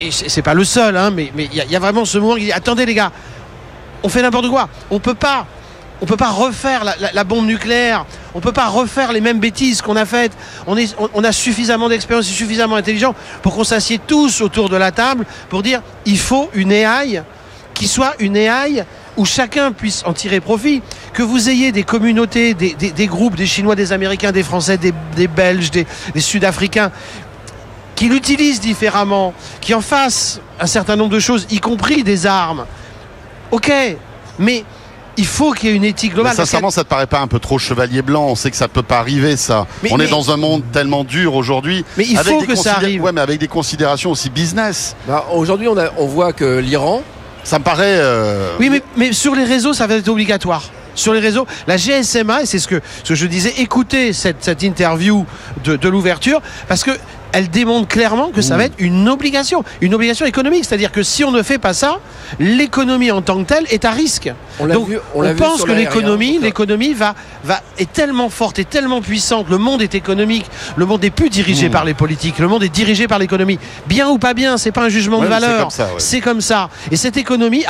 et c'est pas le seul, hein, mais il y a vraiment ce moment qui dit attendez les gars, on fait n'importe quoi, on peut pas refaire la bombe nucléaire, on peut pas refaire les mêmes bêtises qu'on a faites. On a suffisamment d'expérience et suffisamment intelligent pour qu'on s'assied tous autour de la table pour dire il faut une AI qui soit une AI où chacun puisse en tirer profit, que vous ayez des communautés, des groupes, des Chinois, des Américains, des Français, des Belges, des Sud-Africains, qui l'utilisent différemment, qui en fassent un certain nombre de choses, y compris des armes. Ok, mais il faut qu'il y ait une éthique globale. Mais sincèrement, ça te paraît pas un peu trop chevalier blanc? On sait que ça ne peut pas arriver, ça. On est dans un monde tellement dur aujourd'hui. Mais il faut que ça arrive. Ouais, mais avec des considérations aussi business. Aujourd'hui, on voit que l'Iran... Ça me paraît... Oui, mais sur les réseaux, ça va être obligatoire. Sur les réseaux, la GSMA, et c'est ce que je disais, écoutez cette interview de l'ouverture, parce que elle démontre clairement que ça va être une obligation économique. C'est-à-dire que si on ne fait pas ça, l'économie en tant que telle est à risque. On pense que l'économie est tellement forte et tellement puissante. Le monde est économique. Le monde n'est plus dirigé par les politiques. Le monde est dirigé par l'économie. Bien ou pas bien, c'est pas un jugement de valeur. C'est comme ça. Et cette économie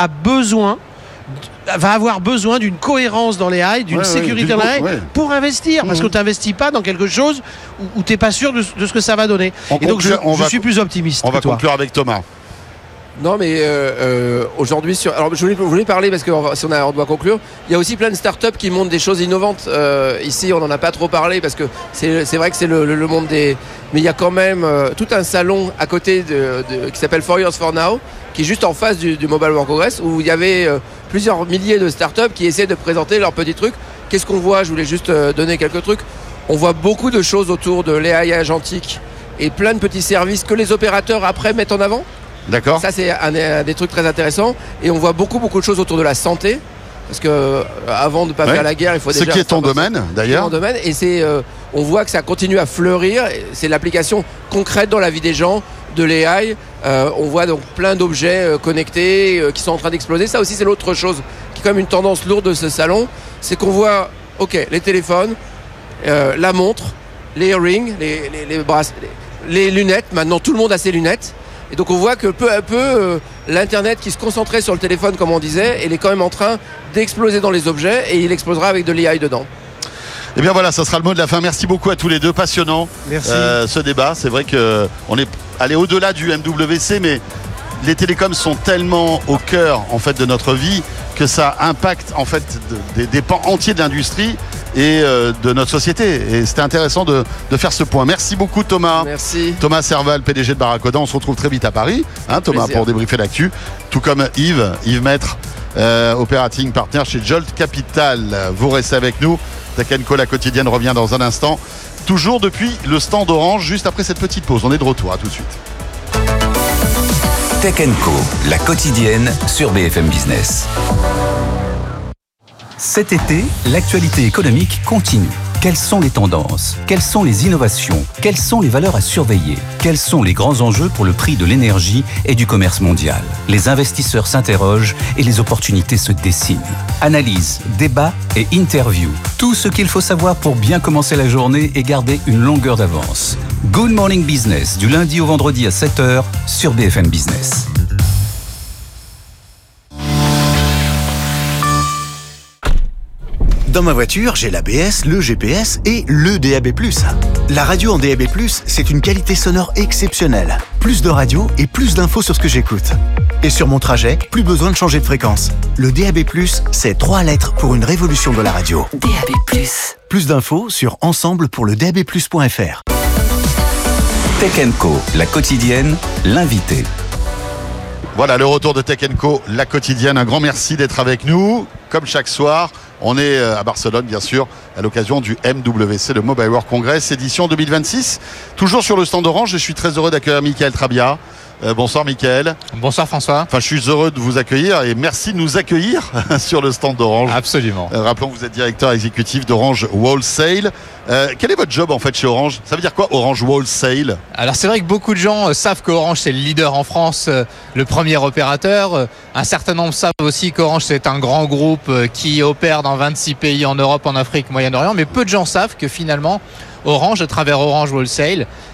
va avoir besoin d'une cohérence dans les AI, d'une sécurité dans les AI pour investir, parce que tu n'investis pas dans quelque chose où tu n'es pas sûr de ce que ça va donner. Et donc je suis plus optimiste. On va conclure avec Thomas. Non, mais aujourd'hui, alors je voulais parler, parce que si on doit conclure, il y a aussi plein de startups qui montrent des choses innovantes. Ici, on n'en a pas trop parlé, parce que c'est vrai que c'est le monde des... Mais il y a quand même tout un salon à côté qui s'appelle 4 Years for Now, qui est juste en face du Mobile World Congress, où il y avait plusieurs milliers de startups qui essaient de présenter leurs petits trucs. Qu'est-ce qu'on voit? Je voulais juste donner quelques trucs. On voit beaucoup de choses autour de l'AI agentique et plein de petits services que les opérateurs après mettent en avant. D'accord. Ça, c'est un des trucs très intéressants. Et on voit beaucoup de choses autour de la santé. Parce que avant de ne pas faire la guerre, il faut déjà... Ce qui est ton domaine, d'ailleurs. Et on voit que ça continue à fleurir. C'est l'application concrète dans la vie des gens de l'AI. On voit donc plein d'objets connectés qui sont en train d'exploser. Ça aussi, c'est l'autre chose qui est quand même une tendance lourde de ce salon. C'est qu'on voit, les téléphones, la montre, les earrings, les lunettes. Maintenant, tout le monde a ses lunettes. Et donc on voit que peu à peu, l'Internet qui se concentrait sur le téléphone, comme on disait, il est quand même en train d'exploser dans les objets, et il explosera avec de l'AI dedans. Et bien voilà, ça sera le mot de la fin. Merci beaucoup à tous les deux, passionnant. Merci. Ce débat. C'est vrai qu'on est allé au-delà du MWC, mais les télécoms sont tellement au cœur en fait de notre vie que ça impacte en fait des pans entiers de l'industrie et de notre société. Et c'était intéressant de faire ce point. Merci beaucoup Thomas. Merci. Thomas Serval, PDG de Barracoda. On se retrouve très vite à Paris, Thomas, pour débriefer l'actu. Tout comme Yves Maître, operating partner chez Jolt Capital. Vous restez avec nous. Tech & Co, la quotidienne, revient dans un instant. Toujours depuis le stand Orange, juste après cette petite pause. On est de retour, à tout de suite. Tech & Co, la quotidienne sur BFM Business. Cet été, l'actualité économique continue. Quelles sont les tendances? Quelles sont les innovations? Quelles sont les valeurs à surveiller? Quels sont les grands enjeux pour le prix de l'énergie et du commerce mondial? Les investisseurs s'interrogent et les opportunités se dessinent. Analyse, débat et interview. Tout ce qu'il faut savoir pour bien commencer la journée et garder une longueur d'avance. Good Morning Business, du lundi au vendredi à 7h sur BFM Business. Dans ma voiture, j'ai l'ABS, le GPS et le DAB+. La radio en DAB+, c'est une qualité sonore exceptionnelle. Plus de radio et plus d'infos sur ce que j'écoute. Et sur mon trajet, plus besoin de changer de fréquence. Le DAB+, c'est 3 lettres pour une révolution de la radio. DAB+. Plus d'infos sur ensemble-pour-le-DAB+.fr. Tech & Co, la quotidienne, l'invité. Voilà le retour de Tech & Co, la quotidienne. Un grand merci d'être avec nous. Comme chaque soir, on est à Barcelone, bien sûr, à l'occasion du MWC, le Mobile World Congress, édition 2026. Toujours sur le stand Orange, je suis très heureux d'accueillir Michael Trabia. Bonsoir Michael. Bonsoir François. Enfin, je suis heureux de vous accueillir et merci de nous accueillir sur le stand d'Orange. Absolument. Rappelons que vous êtes directeur exécutif d'Orange Wholesale. Quel est votre job en fait chez Orange? Ça veut dire quoi Orange Wholesale? Alors c'est vrai que beaucoup de gens savent qu'Orange c'est le leader en France, le premier opérateur. Un certain nombre savent aussi qu'Orange c'est un grand groupe qui opère dans 26 pays en Europe, en Afrique, Moyen-Orient. Mais peu de gens savent que finalement Orange, à travers Orange Wholesale,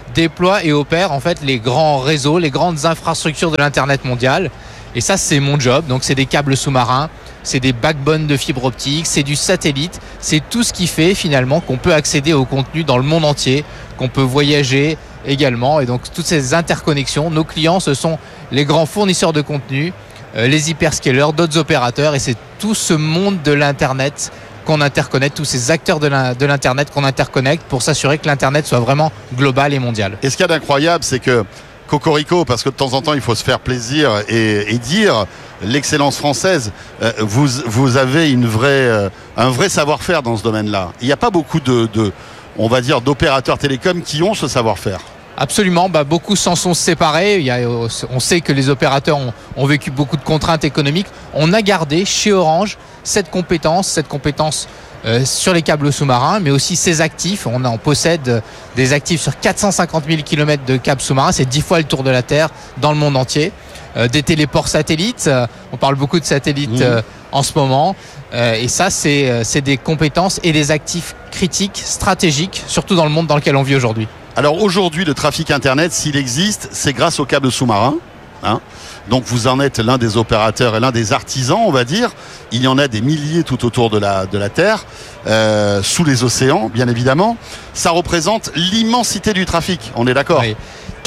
déploie et opère en fait les grands réseaux, les grandes infrastructures de l'Internet mondial. Et ça, c'est mon job. Donc, c'est des câbles sous-marins, c'est des backbones de fibre optique, c'est du satellite. C'est tout ce qui fait finalement qu'on peut accéder au contenu dans le monde entier, qu'on peut voyager également. Et donc, toutes ces interconnexions, nos clients, ce sont les grands fournisseurs de contenu, les hyperscalers, d'autres opérateurs. Et c'est tout ce monde de l'Internet qu'on interconnecte, tous ces acteurs de l'Internet qu'on interconnecte pour s'assurer que l'Internet soit vraiment global et mondial. Et ce qu'il y a d'incroyable, c'est que Cocorico, parce que de temps en temps il faut se faire plaisir et dire l'excellence française, vous avez un vrai savoir-faire dans ce domaine-là. Il n'y a pas beaucoup on va dire, d'opérateurs télécoms qui ont ce savoir-faire. Absolument, beaucoup s'en sont séparés. On sait que les opérateurs ont vécu beaucoup de contraintes économiques. On a gardé chez Orange cette compétence sur les câbles sous-marins, mais aussi ses actifs. On possède des actifs sur 450 000 km de câbles sous-marins, c'est 10 fois le tour de la Terre dans le monde entier. Des téléports satellites, on parle beaucoup de satellites en ce moment. Et ça, c'est des compétences et des actifs critiques, stratégiques, surtout dans le monde dans lequel on vit aujourd'hui. Alors aujourd'hui, le trafic Internet, s'il existe, c'est grâce aux câbles sous-marins. Donc vous en êtes l'un des opérateurs et l'un des artisans, on va dire. Il y en a des milliers tout autour de la Terre, sous les océans, bien évidemment. Ça représente l'immensité du trafic, on est d'accord? Oui.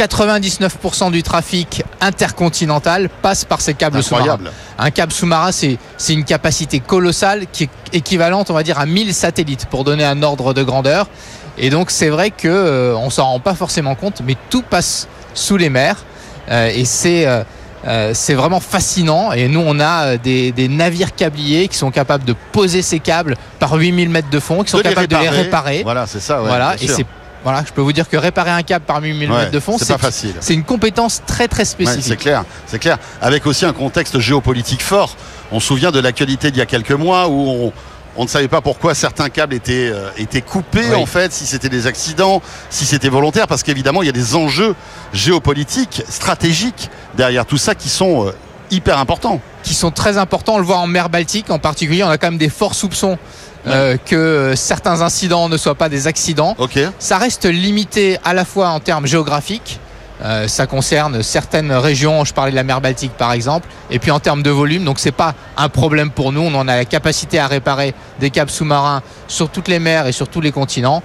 99% du trafic intercontinental passe par ces câbles sous-marins. Un câble sous-marin, c'est une capacité colossale qui est équivalente, on va dire, à 1000 satellites, pour donner un ordre de grandeur. Et donc c'est vrai qu'on ne s'en rend pas forcément compte, mais tout passe sous les mers. Et c'est vraiment fascinant. Et nous, on a des navires câbliers qui sont capables de poser ces câbles par 8000 mètres de fond, qui sont capables de les réparer. Voilà, c'est ça. Ouais, voilà, et je peux vous dire que réparer un câble par 8000 mètres de fond, c'est pas facile. C'est une compétence très très spécifique. Ouais, c'est clair. Avec aussi un contexte géopolitique fort. On se souvient de l'actualité d'il y a quelques mois où on ne savait pas pourquoi certains câbles étaient coupés, en fait, si c'était des accidents, si c'était volontaire, parce qu'évidemment il y a des enjeux géopolitiques, stratégiques derrière tout ça qui sont hyper importants. Qui sont très importants, on le voit en mer Baltique en particulier, on a quand même des forts soupçons que certains incidents ne soient pas des accidents. Ça reste limité à la fois en termes géographiques, ça concerne certaines régions, je parlais de la mer Baltique par exemple, et puis en termes de volume, donc c'est pas un problème pour nous, on en a la capacité à réparer des câbles sous-marins sur toutes les mers et sur tous les continents,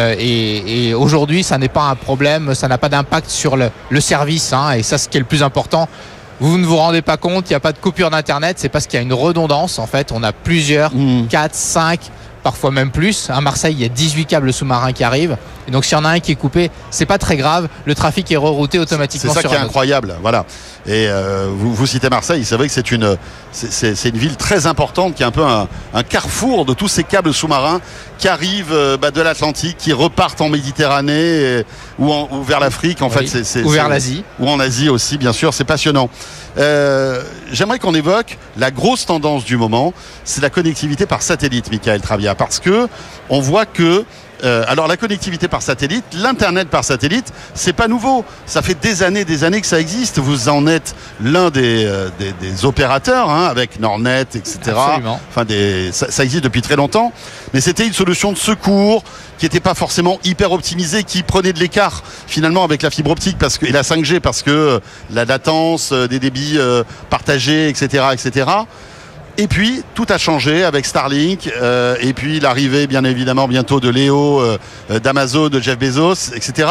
et aujourd'hui ça n'est pas un problème, ça n'a pas d'impact sur le service, et ça, ce qui est le plus important. Vous ne vous rendez pas compte, il n'y a pas de coupure d'internet, c'est parce qu'il y a une redondance. En fait, on a plusieurs, 4, 5, parfois même plus. À Marseille, il y a 18 câbles sous-marins qui arrivent. Et donc, s'il y en a un qui est coupé, c'est pas très grave. Le trafic est rerouté automatiquement. C'est ça qui est incroyable. Voilà. Et vous citez Marseille, c'est vrai que c'est une ville très importante, qui est un peu un carrefour de tous ces câbles sous-marins qui arrivent de l'Atlantique, qui repartent en Méditerranée ou vers l'Afrique. En fait, ou vers l'Asie. Ou en Asie aussi, bien sûr. C'est passionnant. J'aimerais qu'on évoque la grosse tendance du moment, c'est la connectivité par satellite, Michael Travia, parce que on voit que alors la connectivité par satellite, l'internet par satellite, c'est pas nouveau. Ça fait des années que ça existe. Vous en êtes l'un des opérateurs, avec Nordnet, etc. Absolument. Enfin, ça existe depuis très longtemps. Mais c'était une solution de secours qui n'était pas forcément hyper optimisée, qui prenait de l'écart finalement avec la fibre optique et la 5G, parce que la latence, des débits partagés, etc., etc. Et puis, tout a changé avec Starlink, et puis l'arrivée, bien évidemment, bientôt de Léo, d'Amazon, de Jeff Bezos, etc.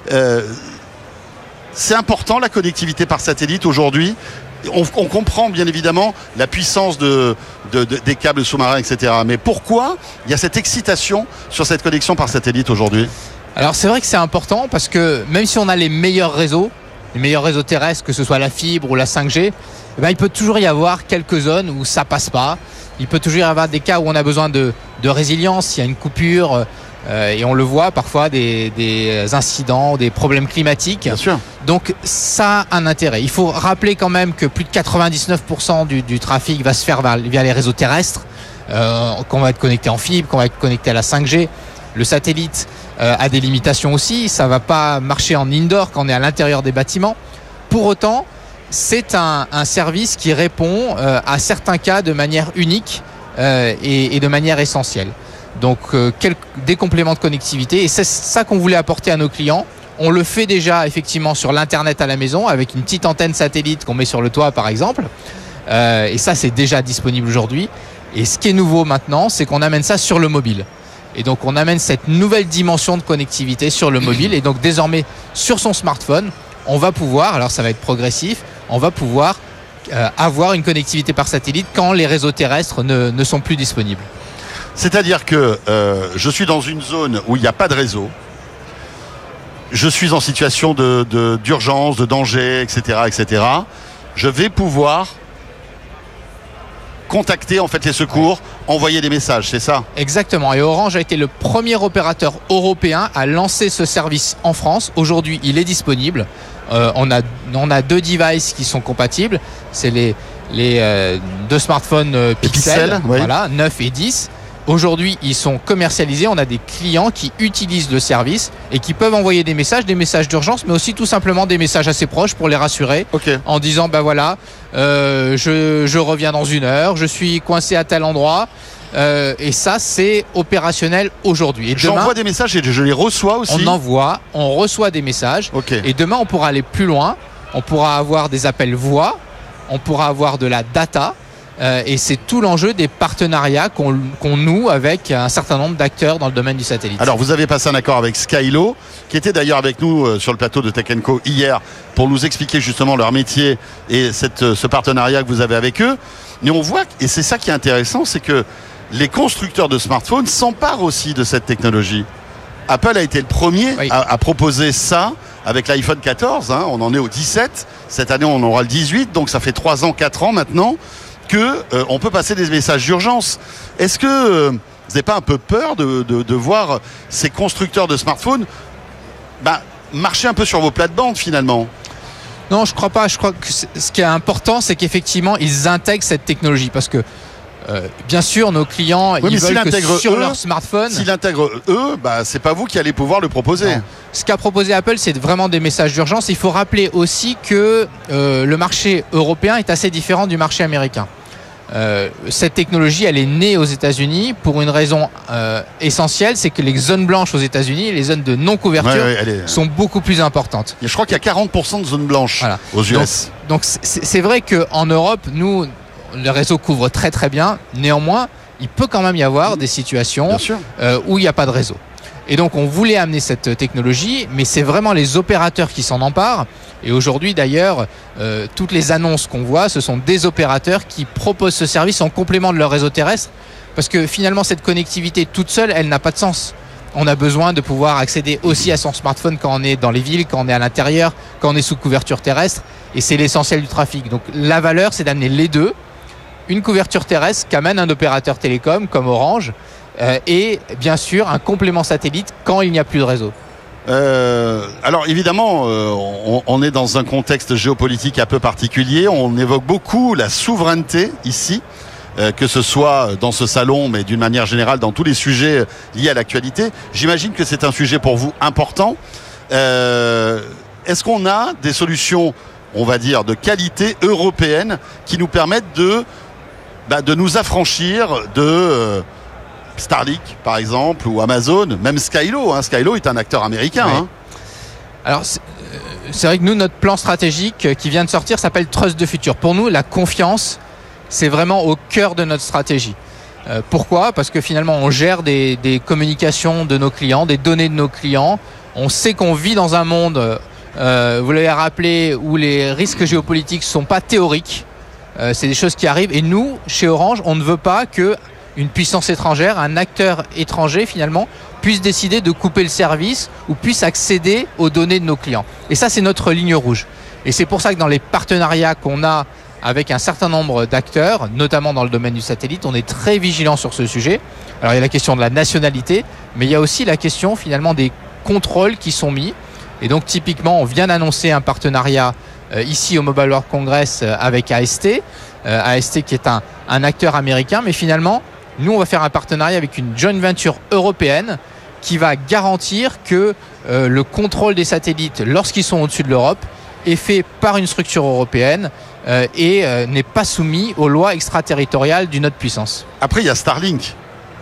C'est important, la connectivité par satellite aujourd'hui. On comprend, bien évidemment, la puissance des câbles sous-marins, etc. Mais pourquoi il y a cette excitation sur cette connexion par satellite aujourd'hui ? Alors, c'est vrai que c'est important parce que même si on a les meilleurs réseaux terrestres, que ce soit la fibre ou la 5G, il peut toujours y avoir quelques zones où ça passe pas. Il peut toujours y avoir des cas où on a besoin de résilience, il y a une coupure, et on le voit parfois des incidents, des problèmes climatiques. Bien sûr. Donc ça a un intérêt. Il faut rappeler quand même que plus de 99% du trafic va se faire via les réseaux terrestres, qu'on va être connecté en fibre, qu'on va être connecté à la 5G. Le satellite a des limitations aussi, ça ne va pas marcher en indoor quand on est à l'intérieur des bâtiments. Pour autant, c'est un service qui répond à certains cas de manière unique et de manière essentielle. Donc des compléments de connectivité, et c'est ça qu'on voulait apporter à nos clients On le fait déjà effectivement sur l'Internet à la maison avec une petite antenne satellite qu'on met sur le toit par exemple. Et ça, c'est déjà disponible aujourd'hui. Et ce qui est nouveau maintenant, c'est qu'on amène ça sur le mobile. Et donc on amène cette nouvelle dimension de connectivité sur le mobile. Et donc désormais sur son smartphone, on va pouvoir, alors ça va être progressif, on va pouvoir avoir une connectivité par satellite quand les réseaux terrestres ne sont plus disponibles. C'est-à-dire que je suis dans une zone où il n'y a pas de réseau. Je suis en situation d'urgence, de danger, etc., etc. Je vais pouvoir contacter en fait les secours, envoyer des messages, c'est ça? Exactement. Et Orange a été le premier opérateur européen à lancer ce service en France. Aujourd'hui, il est disponible. On a 2 devices qui sont compatibles. C'est les 2 smartphones Pixel, oui. Voilà, 9 et 10. Aujourd'hui, ils sont commercialisés. On a des clients qui utilisent le service et qui peuvent envoyer des messages d'urgence, mais aussi tout simplement des messages assez proches pour les rassurer, en disant voilà, je reviens dans 1 heure, je suis coincé à tel endroit. Et ça, c'est opérationnel aujourd'hui. J'envoie des messages et je les reçois aussi. On reçoit des messages. Et demain, on pourra aller plus loin. On pourra avoir des appels voix. On pourra avoir de la data. Et c'est tout l'enjeu des partenariats qu'on noue avec un certain nombre d'acteurs dans le domaine du satellite. Alors vous avez passé un accord avec Skylo, qui était d'ailleurs avec nous sur le plateau de Tech & Co hier pour nous expliquer justement leur métier et ce partenariat que vous avez avec eux. Mais on voit, et c'est ça qui est intéressant, c'est que les constructeurs de smartphones s'emparent aussi de cette technologie. Apple a été le premier à proposer ça avec l'iPhone 14, hein, on en est au 17, cette année on aura le 18, donc ça fait 3 ans, 4 ans maintenant qu'on peut passer des messages d'urgence. Est-ce que vous n'avez pas un peu peur de voir ces constructeurs de smartphones marcher un peu sur vos plates-bandes finalement? Non, je crois pas. Je crois que ce qui est important, c'est qu'effectivement, ils intègrent cette technologie. Parce que, bien sûr, nos clients, ils veulent que sur leur smartphone... S'ils l'intègrent eux, c'est pas vous qui allez pouvoir le proposer. Non. Ce qu'a proposé Apple, c'est vraiment des messages d'urgence. Il faut rappeler aussi que le marché européen est assez différent du marché américain. Cette technologie, elle est née aux États-Unis pour une raison essentielle, c'est que les zones blanches aux États-Unis, les zones de non-couverture, sont beaucoup plus importantes. Et je crois qu'il y a 40% de zones blanches aux US. Donc c'est vrai qu'en Europe, nous, le réseau couvre très très bien. Néanmoins, il peut quand même y avoir des situations où il n'y a pas de réseau. Et donc on voulait amener cette technologie, mais c'est vraiment les opérateurs qui s'en emparent. Et aujourd'hui d'ailleurs, toutes les annonces qu'on voit, ce sont des opérateurs qui proposent ce service en complément de leur réseau terrestre. Parce que finalement cette connectivité toute seule, elle n'a pas de sens. On a besoin de pouvoir accéder aussi à son smartphone quand on est dans les villes, quand on est à l'intérieur, quand on est sous couverture terrestre. Et c'est l'essentiel du trafic. Donc la valeur, c'est d'amener les deux. Une couverture terrestre qu'amène un opérateur télécom comme Orange, et bien sûr un complément satellite quand il n'y a plus de réseau. Alors évidemment, on est dans un contexte géopolitique un peu particulier. On évoque beaucoup la souveraineté ici, que ce soit dans ce salon, mais d'une manière générale dans tous les sujets liés à l'actualité. J'imagine que c'est un sujet pour vous important. Est-ce qu'on a des solutions, on va dire, de qualité européenne qui nous permettent de nous affranchir de... Starlink par exemple ou Amazon, même Skylo. Skylo est un acteur américain. Oui. Alors c'est vrai que nous, notre plan stratégique qui vient de sortir s'appelle Trust the Future. Pour nous, la confiance, c'est vraiment au cœur de notre stratégie. Pourquoi ? Parce que finalement, on gère des communications de nos clients, des données de nos clients. On sait qu'on vit dans un monde, vous l'avez rappelé, où les risques géopolitiques ne sont pas théoriques. C'est des choses qui arrivent. Et nous, chez Orange, on ne veut pas que une puissance étrangère, un acteur étranger finalement, puisse décider de couper le service ou puisse accéder aux données de nos clients. Et ça, c'est notre ligne rouge. Et c'est pour ça que dans les partenariats qu'on a avec un certain nombre d'acteurs, notamment dans le domaine du satellite, on est très vigilant sur ce sujet. Alors il y a la question de la nationalité, mais il y a aussi la question finalement des contrôles qui sont mis. Et donc typiquement, on vient d'annoncer un partenariat ici au Mobile World Congress avec AST. AST qui est un acteur américain, mais finalement, nous, on va faire un partenariat avec une joint venture européenne qui va garantir que le contrôle des satellites, lorsqu'ils sont au-dessus de l'Europe, est fait par une structure européenne et n'est pas soumis aux lois extraterritoriales d'une autre puissance. Après, il y a Starlink.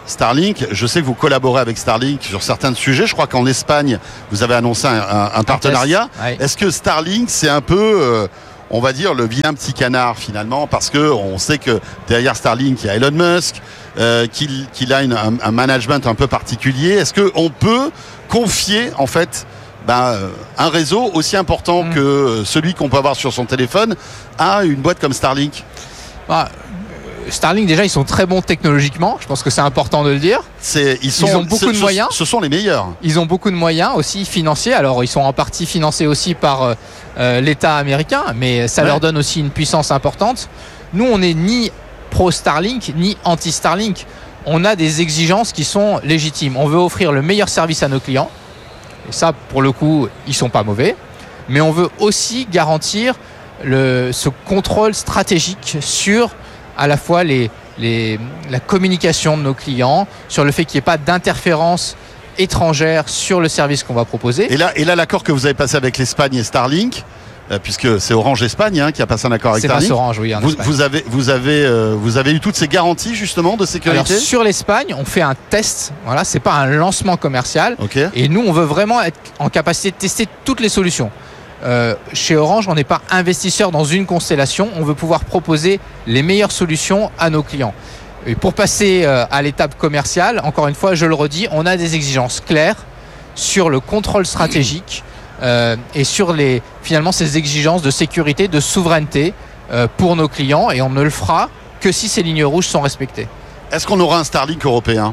Starlink, je sais que vous collaborez avec Starlink sur certains sujets. Je crois qu'en Espagne, vous avez annoncé un partenariat. Ouais. Est-ce que Starlink, c'est un peu, on va dire, le vilain petit canard finalement, parce que on sait que derrière Starlink, il y a Elon Musk, qu'il a un management un peu particulier. Est-ce qu'on peut confier en fait un réseau aussi important que celui qu'on peut avoir sur son téléphone à une boîte comme Starlink? Starlink, déjà, ils sont très bons technologiquement. Je pense que c'est important de le dire. Ils ont beaucoup de moyens. Ce sont les meilleurs. Ils ont beaucoup de moyens aussi financiers. Alors, ils sont en partie financés aussi par l'État américain, mais ça leur donne aussi une puissance importante. Nous, on n'est ni pro-Starlink, ni anti-Starlink. On a des exigences qui sont légitimes. On veut offrir le meilleur service à nos clients. Et ça, pour le coup, ils sont pas mauvais. Mais on veut aussi garantir ce contrôle stratégique sur à la fois la communication de nos clients, sur le fait qu'il n'y ait pas d'interférence étrangère sur le service qu'on va proposer. Et là, l'accord que vous avez passé avec l'Espagne et Starlink, puisque c'est Orange Espagne qui a passé un accord avec Starlink. C'est Orange, oui. Vous avez eu toutes ces garanties justement de sécurité? Alors, sur l'Espagne, on fait un test. Voilà, c'est pas un lancement commercial. Okay. Et nous, on veut vraiment être en capacité de tester toutes les solutions. Chez Orange, on n'est pas investisseur dans une constellation. On veut pouvoir proposer les meilleures solutions à nos clients. Et pour passer à l'étape commerciale, encore une fois, je le redis, on a des exigences claires sur le contrôle stratégique et sur finalement ces exigences de sécurité, de souveraineté pour nos clients. Et on ne le fera que si ces lignes rouges sont respectées. Est-ce qu'on aura un Starlink européen?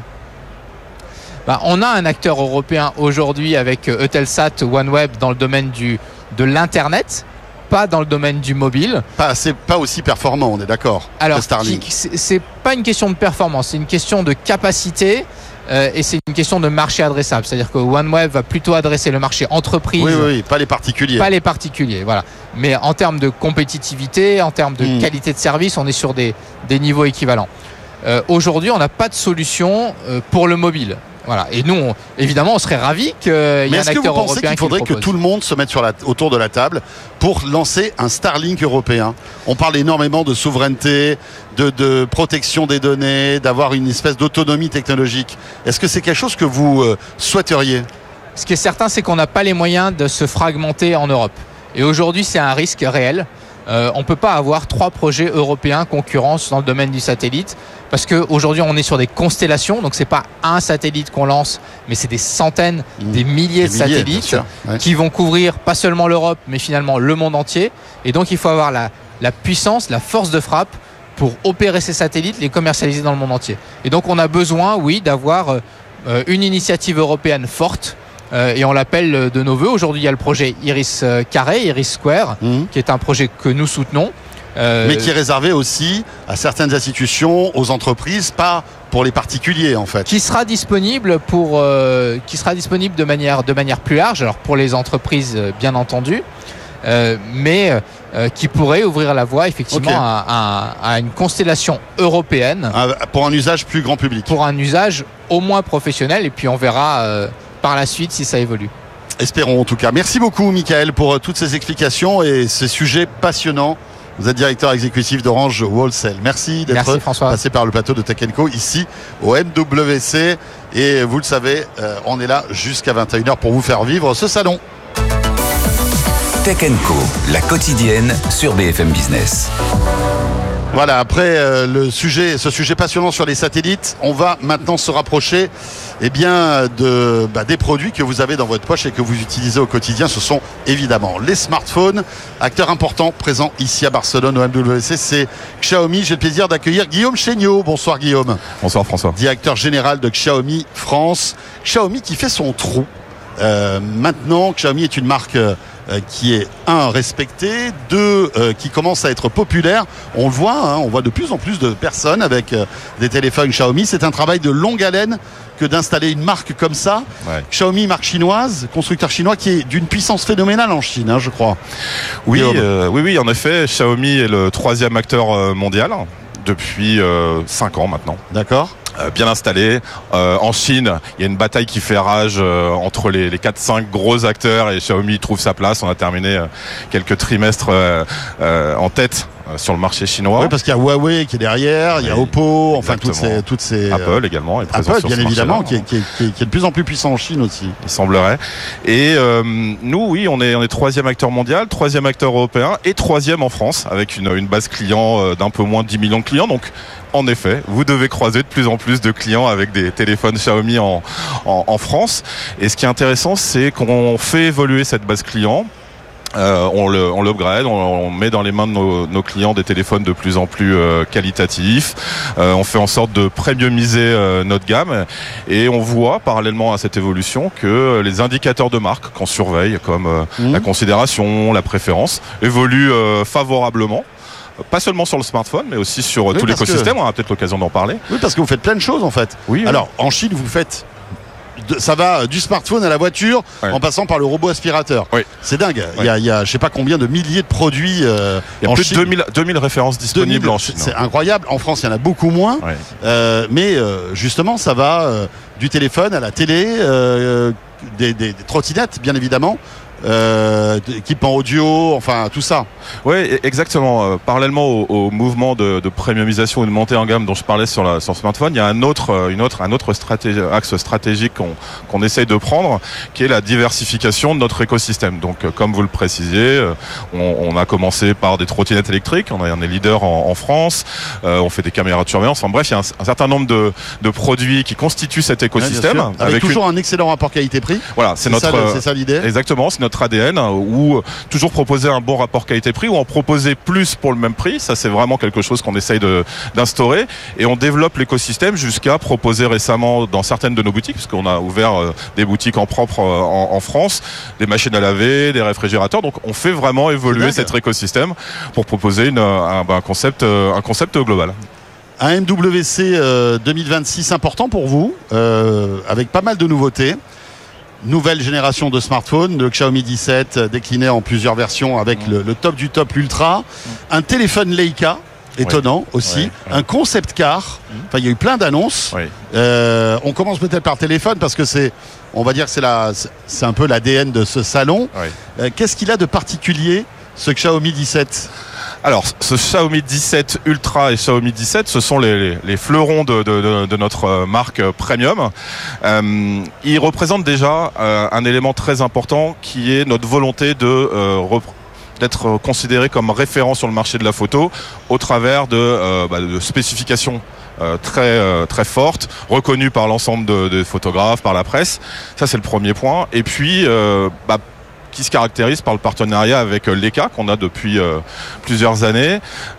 On a un acteur européen aujourd'hui avec Eutelsat OneWeb dans le domaine de l'Internet, pas dans le domaine du mobile. Pas aussi performant, on est d'accord. Alors, Starlink. C'est pas une question de performance, c'est une question de capacité et c'est une question de marché adressable. C'est-à-dire que OneWeb va plutôt adresser le marché entreprise. Oui, pas les particuliers. Pas les particuliers, voilà. Mais en termes de compétitivité, en termes de qualité de service, on est sur des niveaux équivalents. Aujourd'hui, on n'a pas de solution pour le mobile. Voilà. Et nous, évidemment, on serait ravis qu'il y ait un acteur européen. Mais est-ce que vous pensez qu'il faudrait que tout le monde se mette autour de la table pour lancer un Starlink européen? On parle énormément de souveraineté, de protection des données, d'avoir une espèce d'autonomie technologique. Est-ce que c'est quelque chose que vous souhaiteriez? Ce qui est certain, c'est qu'on n'a pas les moyens de se fragmenter en Europe. Et aujourd'hui, c'est un risque réel. On ne peut pas avoir 3 projets européens concurrents dans le domaine du satellite parce qu'aujourd'hui on est sur des constellations, donc c'est pas un satellite qu'on lance, mais c'est des centaines, des milliers de satellites qui vont couvrir pas seulement l'Europe, mais finalement le monde entier. Et donc il faut avoir la puissance, la force de frappe pour opérer ces satellites, les commercialiser dans le monde entier. Et donc on a besoin, d'avoir une initiative européenne forte. Et on l'appelle de nos voeux. Aujourd'hui, il y a le projet Iris Carré, Iris Square, qui est un projet que nous soutenons. Mais qui est réservé aussi à certaines institutions, aux entreprises, pas pour les particuliers en fait. Qui sera disponible de manière plus large, alors pour les entreprises bien entendu, mais qui pourrait ouvrir la voie effectivement à une constellation européenne. Pour un usage plus grand public. Pour un usage au moins professionnel, et puis on verra par la suite si ça évolue. Espérons en tout cas. Merci beaucoup Michael pour toutes ces explications et ces sujets passionnants. Vous êtes directeur exécutif d'Orange Wholesale. Merci d'être passé par le plateau de Tech & Co ici au MWC. Et vous le savez, on est là jusqu'à 21h pour vous faire vivre ce salon. Tech & Co, la quotidienne sur BFM Business. Voilà, après ce sujet passionnant sur les satellites, on va maintenant se rapprocher des produits que vous avez dans votre poche et que vous utilisez au quotidien. Ce sont évidemment les smartphones. Acteur important présent ici à Barcelone au MWC, c'est Xiaomi. J'ai le plaisir d'accueillir Guillaume Chéniaud. Bonsoir Guillaume. Bonsoir François. Directeur général de Xiaomi France. Xiaomi qui fait son trou. Maintenant, Xiaomi est une marque qui est respectée, qui commence à être populaire. On le voit, on voit de plus en plus de personnes avec des téléphones Xiaomi. C'est un travail de longue haleine que d'installer une marque comme ça. Ouais. Xiaomi, marque chinoise, constructeur chinois qui est d'une puissance phénoménale en Chine, je crois. Oui, en effet, Xiaomi est le 3e acteur mondial depuis 5 ans maintenant. D'accord. Bien installé. En Chine, il y a une bataille qui fait rage entre les 4-5 gros acteurs et Xiaomi trouve sa place. On a terminé quelques trimestres en tête sur le marché chinois. Oui, parce qu'il y a Huawei qui est derrière, il y a Oppo, enfin toutes ces Apple également est présent Apple, sur bien ce évidemment, marché-là. qui est de plus en plus puissant en Chine aussi. Il semblerait. Et nous, oui, on est troisième acteur mondial, troisième acteur européen et troisième en France, avec une base client d'un peu moins de 10 millions de clients. Donc, en effet, vous devez croiser de plus en plus de clients avec des téléphones Xiaomi en France. Et ce qui est intéressant, c'est qu'on fait évoluer cette base client. On l'upgrade, on met dans les mains de nos clients des téléphones de plus en plus qualitatifs. On fait en sorte de premiumiser notre gamme et on voit parallèlement à cette évolution que les indicateurs de marque qu'on surveille, comme la considération, la préférence, évoluent favorablement. Pas seulement sur le smartphone, mais aussi sur tout l'écosystème. On aura peut-être l'occasion d'en parler. Oui, parce que vous faites plein de choses en fait. Oui. Alors, en Chine, vous faites... ça va du smartphone à la voiture en passant par le robot aspirateur. Oui. C'est dingue. Il y a je sais pas combien de milliers de produits il y a en plus Chine. de 2000 références disponibles en Chine. C'est incroyable. En France, il y en a beaucoup moins. Mais justement, ça va du téléphone à la télé, des trottinettes, bien évidemment. Équipement audio, enfin tout ça. Oui, exactement. Parallèlement au mouvement de premiumisation et de montée en gamme dont je parlais sur le smartphone, il y a un autre axe stratégique qu'on essaye de prendre, qui est la diversification de notre écosystème. Donc, comme vous le précisiez, on a commencé par des trottinettes électriques. On est leader en France. On fait des caméras de surveillance. Enfin bref, il y a un certain nombre de produits qui constituent cet écosystème. Ouais, avec toujours un excellent rapport qualité-prix. Voilà, c'est ça l'idée. Exactement, c'est notre ADN, où toujours proposer un bon rapport qualité-prix ou en proposer plus pour le même prix. Ça, c'est vraiment quelque chose qu'on essaye d'instaurer, et on développe l'écosystème jusqu'à proposer récemment dans certaines de nos boutiques, parce qu'on a ouvert des boutiques en propre en France, des machines à laver, des réfrigérateurs. Donc on fait vraiment évoluer cet écosystème pour proposer un concept global. Un MWC 2026 important pour vous, avec pas mal de nouveautés. Nouvelle génération de smartphones, le Xiaomi 17 décliné en plusieurs versions avec le top du top ultra, un téléphone Leica étonnant aussi, un concept car. Enfin, il y a eu plein d'annonces. On commence peut-être par téléphone parce que on va dire que c'est un peu l'ADN de ce salon. Qu'est-ce qu'il a de particulier, ce Xiaomi 17 ? Alors, ce Xiaomi 17 Ultra et Xiaomi 17, ce sont les fleurons de notre marque premium. Ils représentent déjà un élément très important qui est notre volonté d'être considéré comme référent sur le marché de la photo au travers de spécifications très fortes, reconnues par l'ensemble des photographes, par la presse. Ça, c'est le premier point. Et puis, qui se caractérise par le partenariat avec Leica qu'on a depuis plusieurs années.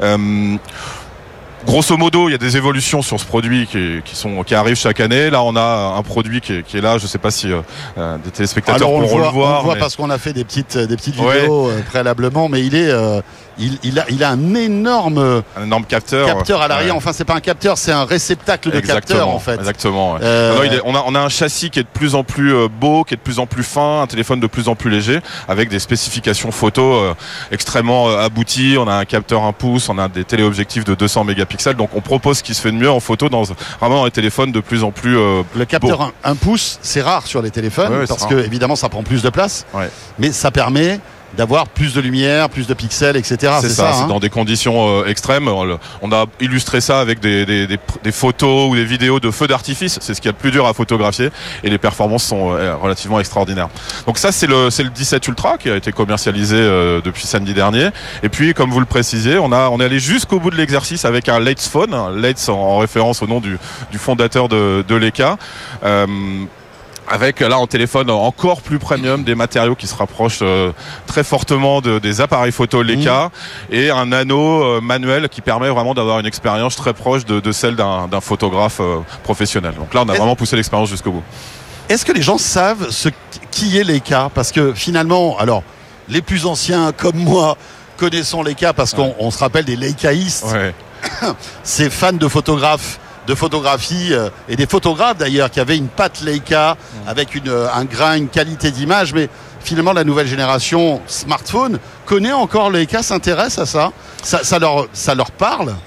Grosso modo, il y a des évolutions sur ce produit qui arrivent chaque année. Là, on a un produit qui est là. Je ne sais pas si des téléspectateurs pourront le voir. On le voit parce qu'on a fait des petites vidéos préalablement, mais il a un énorme capteur à l'arrière. Enfin, c'est pas un capteur, c'est un réceptacle de capteur en fait. Exactement. On a un châssis qui est de plus en plus beau, qui est de plus en plus fin, un téléphone de plus en plus léger, avec des spécifications photo extrêmement abouties. On a un capteur 1 pouce, on a des téléobjectifs de 200 mégapixels. Donc on propose ce qui se fait de mieux en photo vraiment dans les téléphones de plus en plus le capteur 1 pouce, c'est rare sur les téléphones parce que évidemment ça prend plus de place, mais ça permet d'avoir plus de lumière, plus de pixels, etc. C'est ça, c'est dans des conditions extrêmes. On a illustré ça avec des photos ou des vidéos de feux d'artifice. C'est ce qu'il y a de plus dur à photographier et les performances sont relativement extraordinaires. Donc ça, c'est le 17 Ultra qui a été commercialisé depuis samedi dernier. Et puis, comme vous le précisiez, on est allé jusqu'au bout de l'exercice avec un Leitz Phone, Leitz en référence au nom du fondateur de Leica. Avec là en téléphone encore plus premium, des matériaux qui se rapprochent très fortement des appareils photo Leica et un anneau manuel qui permet vraiment d'avoir une expérience très proche de celle d'un photographe professionnel. Donc là on a vraiment poussé l'expérience jusqu'au bout. Est-ce que les gens savent qui est Leica ? Parce que finalement, alors les plus anciens comme moi connaissons Leica parce qu'on se rappelle des Leicaïstes, ces fans de photographie et des photographes d'ailleurs qui avaient une patte Leica avec un grain, une qualité d'image, mais finalement la nouvelle génération smartphone connaît encore Leica, s'intéresse à ça, ça leur parle.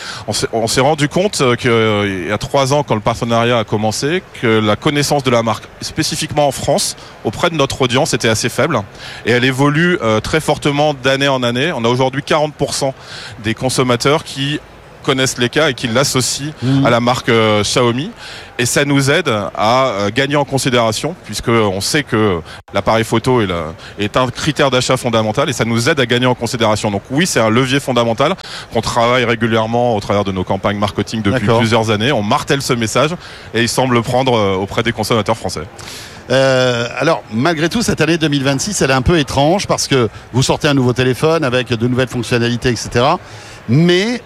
On s'est rendu compte qu'il y a 3 ans, quand le partenariat a commencé, que la connaissance de la marque, spécifiquement en France, auprès de notre audience, était assez faible. Et elle évolue très fortement d'année en année. On a aujourd'hui 40% des consommateurs qui connaissent Leica et qui l'associent à la marque Xiaomi, et ça nous aide à gagner en considération, puisque on sait que l'appareil photo est un critère d'achat fondamental, et ça nous aide à gagner en considération. Donc oui, c'est un levier fondamental qu'on travaille régulièrement au travers de nos campagnes marketing depuis plusieurs années. On martèle ce message et il semble prendre auprès des consommateurs français. Alors malgré tout, cette année 2026 elle est un peu étrange parce que vous sortez un nouveau téléphone avec de nouvelles fonctionnalités, etc. Mais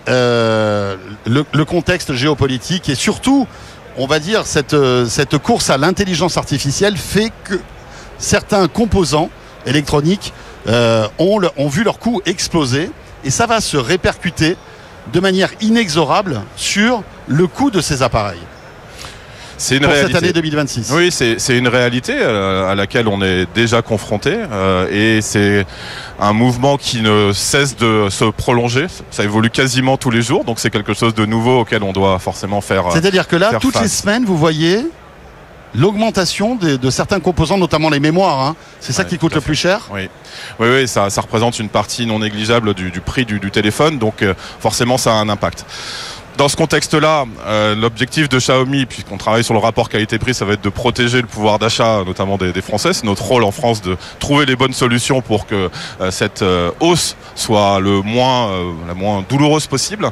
le contexte géopolitique et surtout, on va dire, cette course à l'intelligence artificielle fait que certains composants électroniques ont vu leur coût exploser, et ça va se répercuter de manière inexorable sur le coût de ces appareils. C'est une pour réalité. Cette année 2026. Oui, c'est une réalité à laquelle on est déjà confronté, et c'est un mouvement qui ne cesse de se prolonger. Ça évolue quasiment tous les jours, donc c'est quelque chose de nouveau auquel on doit forcément faire. C'est-à-dire que là, toutes face. les semaines, vous voyez l'augmentation de certains composants, notamment les mémoires. Hein. C'est ça qui coûte le plus cher. Oui, ça représente une partie non négligeable du prix du téléphone, donc forcément ça a un impact. Dans ce contexte-là, l'objectif de Xiaomi, puisqu'on travaille sur le rapport qualité-prix, ça va être de protéger le pouvoir d'achat, notamment des Français. C'est notre rôle en France de trouver les bonnes solutions pour que cette hausse soit la moins douloureuse possible.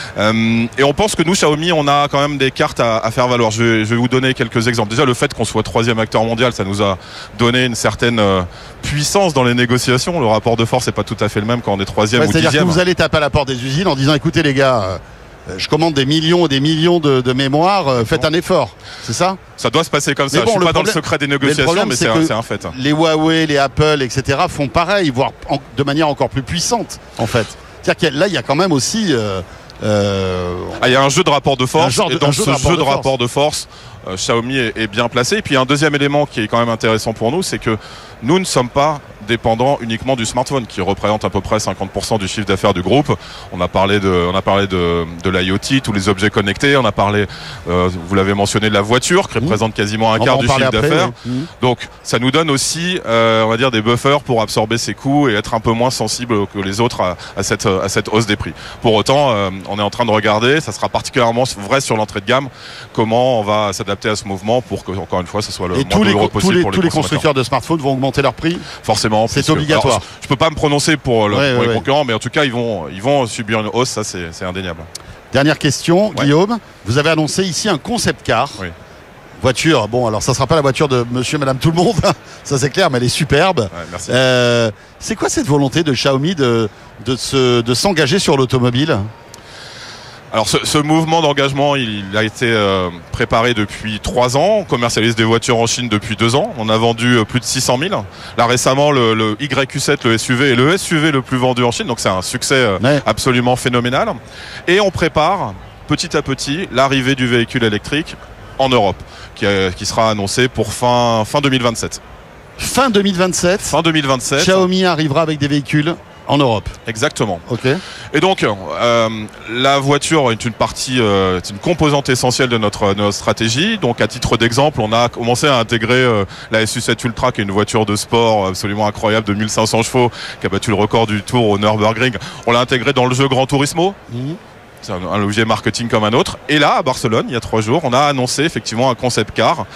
Et on pense que nous, Xiaomi, on a quand même des cartes à faire valoir. Je vais vous donner quelques exemples. Déjà, le fait qu'on soit 3e acteur mondial, ça nous a donné une certaine puissance dans les négociations. Le rapport de force n'est pas tout à fait le même quand on est 3e ou 10e. C'est-à-dire que vous allez taper à la porte des usines en disant, écoutez les gars, je commande des millions et des millions de mémoires, faites un effort, c'est ça? Ça doit se passer comme ça. Bon, je suis pas dans le secret des négociations, mais c'est un fait. Les Huawei, les Apple, etc. font pareil, voire de manière encore plus puissante, en fait. C'est-à-dire que là, il y a quand même aussi... il y a un jeu de rapport de force, et dans ce jeu de rapport de force, Xiaomi est bien placé. Et puis un deuxième élément qui est quand même intéressant pour nous, c'est que nous ne sommes pas dépendant uniquement du smartphone, qui représente à peu près 50% du chiffre d'affaires du groupe. On a parlé de l'IoT, tous les objets connectés. On a parlé, vous l'avez mentionné, de la voiture, qui représente quasiment un quart du chiffre d'affaires. Donc ça nous donne aussi, on va dire, des buffers pour absorber ces coûts et être un peu moins sensible que les autres à cette hausse des prix. Pour autant, on est en train de regarder, ça sera particulièrement vrai sur l'entrée de gamme, comment on va s'adapter à ce mouvement pour que, encore une fois, ce soit le moins douloureux possible pour les consommateurs. Tous les constructeurs de smartphones vont augmenter leur prix? Forcément. C'est obligatoire. Alors, je peux pas me prononcer pour les concurrents, mais en tout cas, ils vont subir une hausse, ça c'est indéniable. Dernière question, Guillaume. Vous avez annoncé ici un concept car. Voiture, bon, alors ça sera pas la voiture de monsieur, madame, tout le monde, ça c'est clair, mais elle est superbe. Merci. C'est quoi cette volonté de Xiaomi de s'engager sur l'automobile ? Alors ce mouvement d'engagement, il a été préparé depuis 3 ans. On commercialise des voitures en Chine depuis 2 ans. On a vendu plus de 600 000. Là récemment, le YQ7, le SUV, est le SUV le plus vendu en Chine. Donc c'est un succès absolument phénoménal. Et on prépare petit à petit l'arrivée du véhicule électrique en Europe, qui sera annoncé pour fin 2027. Fin 2027. Fin 2027. Xiaomi arrivera avec des véhicules en Europe. Exactement. Ok. Et donc, la voiture est c'est une composante essentielle de notre stratégie. Donc, à titre d'exemple, on a commencé à intégrer la SU7 Ultra, qui est une voiture de sport absolument incroyable de 1500 chevaux, qui a battu le record du Tour au Nürburgring. On l'a intégré dans le jeu Gran Turismo. C'est un levier marketing comme un autre. Et là, à Barcelone, il y a 3 jours, on a annoncé effectivement un concept car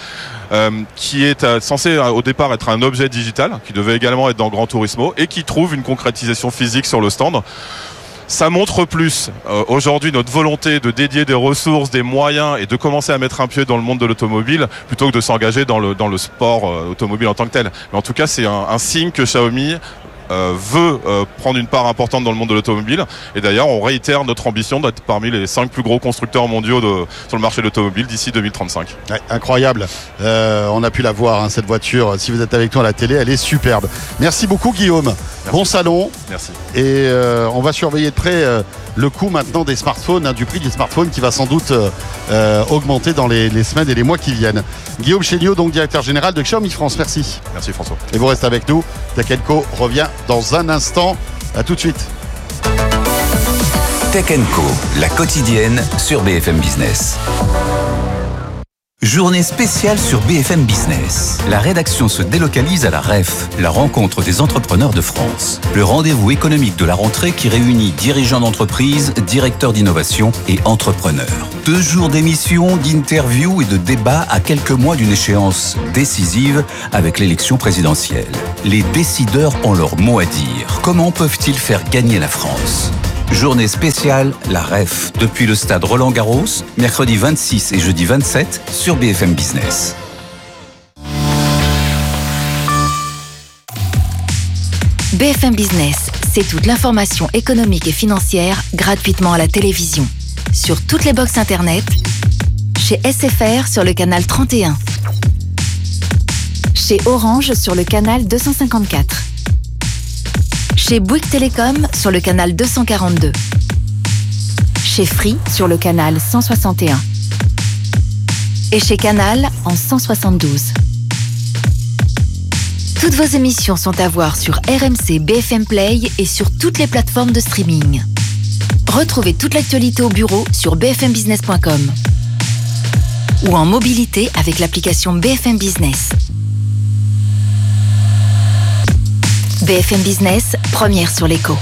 qui est censé au départ être un objet digital, qui devait également être dans Gran Turismo et qui trouve une concrétisation physique sur le stand. Ça montre plus aujourd'hui notre volonté de dédier des ressources, des moyens et de commencer à mettre un pied dans le monde de l'automobile plutôt que de s'engager dans le sport automobile en tant que tel. Mais en tout cas, c'est un signe que Xiaomi veut prendre une part importante dans le monde de l'automobile, et d'ailleurs on réitère notre ambition d'être parmi les 5 plus gros constructeurs mondiaux sur le marché de l'automobile d'ici 2035. Incroyable, on a pu la voir cette voiture, si vous êtes avec nous à la télé, elle est superbe. Merci beaucoup Guillaume. Merci. Bon salon. Merci. Et on va surveiller de près le coût maintenant des smartphones, du prix des smartphones qui va sans doute augmenter dans les semaines et les mois qui viennent. Guillaume Chéniaud, donc directeur général de Xiaomi France, merci. Merci François. Et vous restez avec nous, Tech & Co revient dans un instant, à tout de suite. Tech & Co, la quotidienne sur BFM Business. Journée spéciale sur BFM Business. La rédaction se délocalise à la REF, la rencontre des entrepreneurs de France. Le rendez-vous économique de la rentrée qui réunit dirigeants d'entreprise, directeurs d'innovation et entrepreneurs. 2 jours d'émissions, d'interviews et de débats à quelques mois d'une échéance décisive avec l'élection présidentielle. Les décideurs ont leur mot à dire. Comment peuvent-ils faire gagner la France ? Journée spéciale, la REF, depuis le stade Roland-Garros, mercredi 26 et jeudi 27 sur BFM Business. BFM Business, c'est toute l'information économique et financière gratuitement à la télévision. Sur toutes les box internet, chez SFR sur le canal 31, chez Orange sur le canal 254, chez Bouygues Télécom sur le canal 242, chez Free sur le canal 161 et chez Canal en 172. Toutes vos émissions sont à voir sur RMC BFM Play et sur toutes les plateformes de streaming. Retrouvez toute l'actualité au bureau sur bfmbusiness.com ou en mobilité avec l'application BFM Business. BFM Business, première sur l'écho.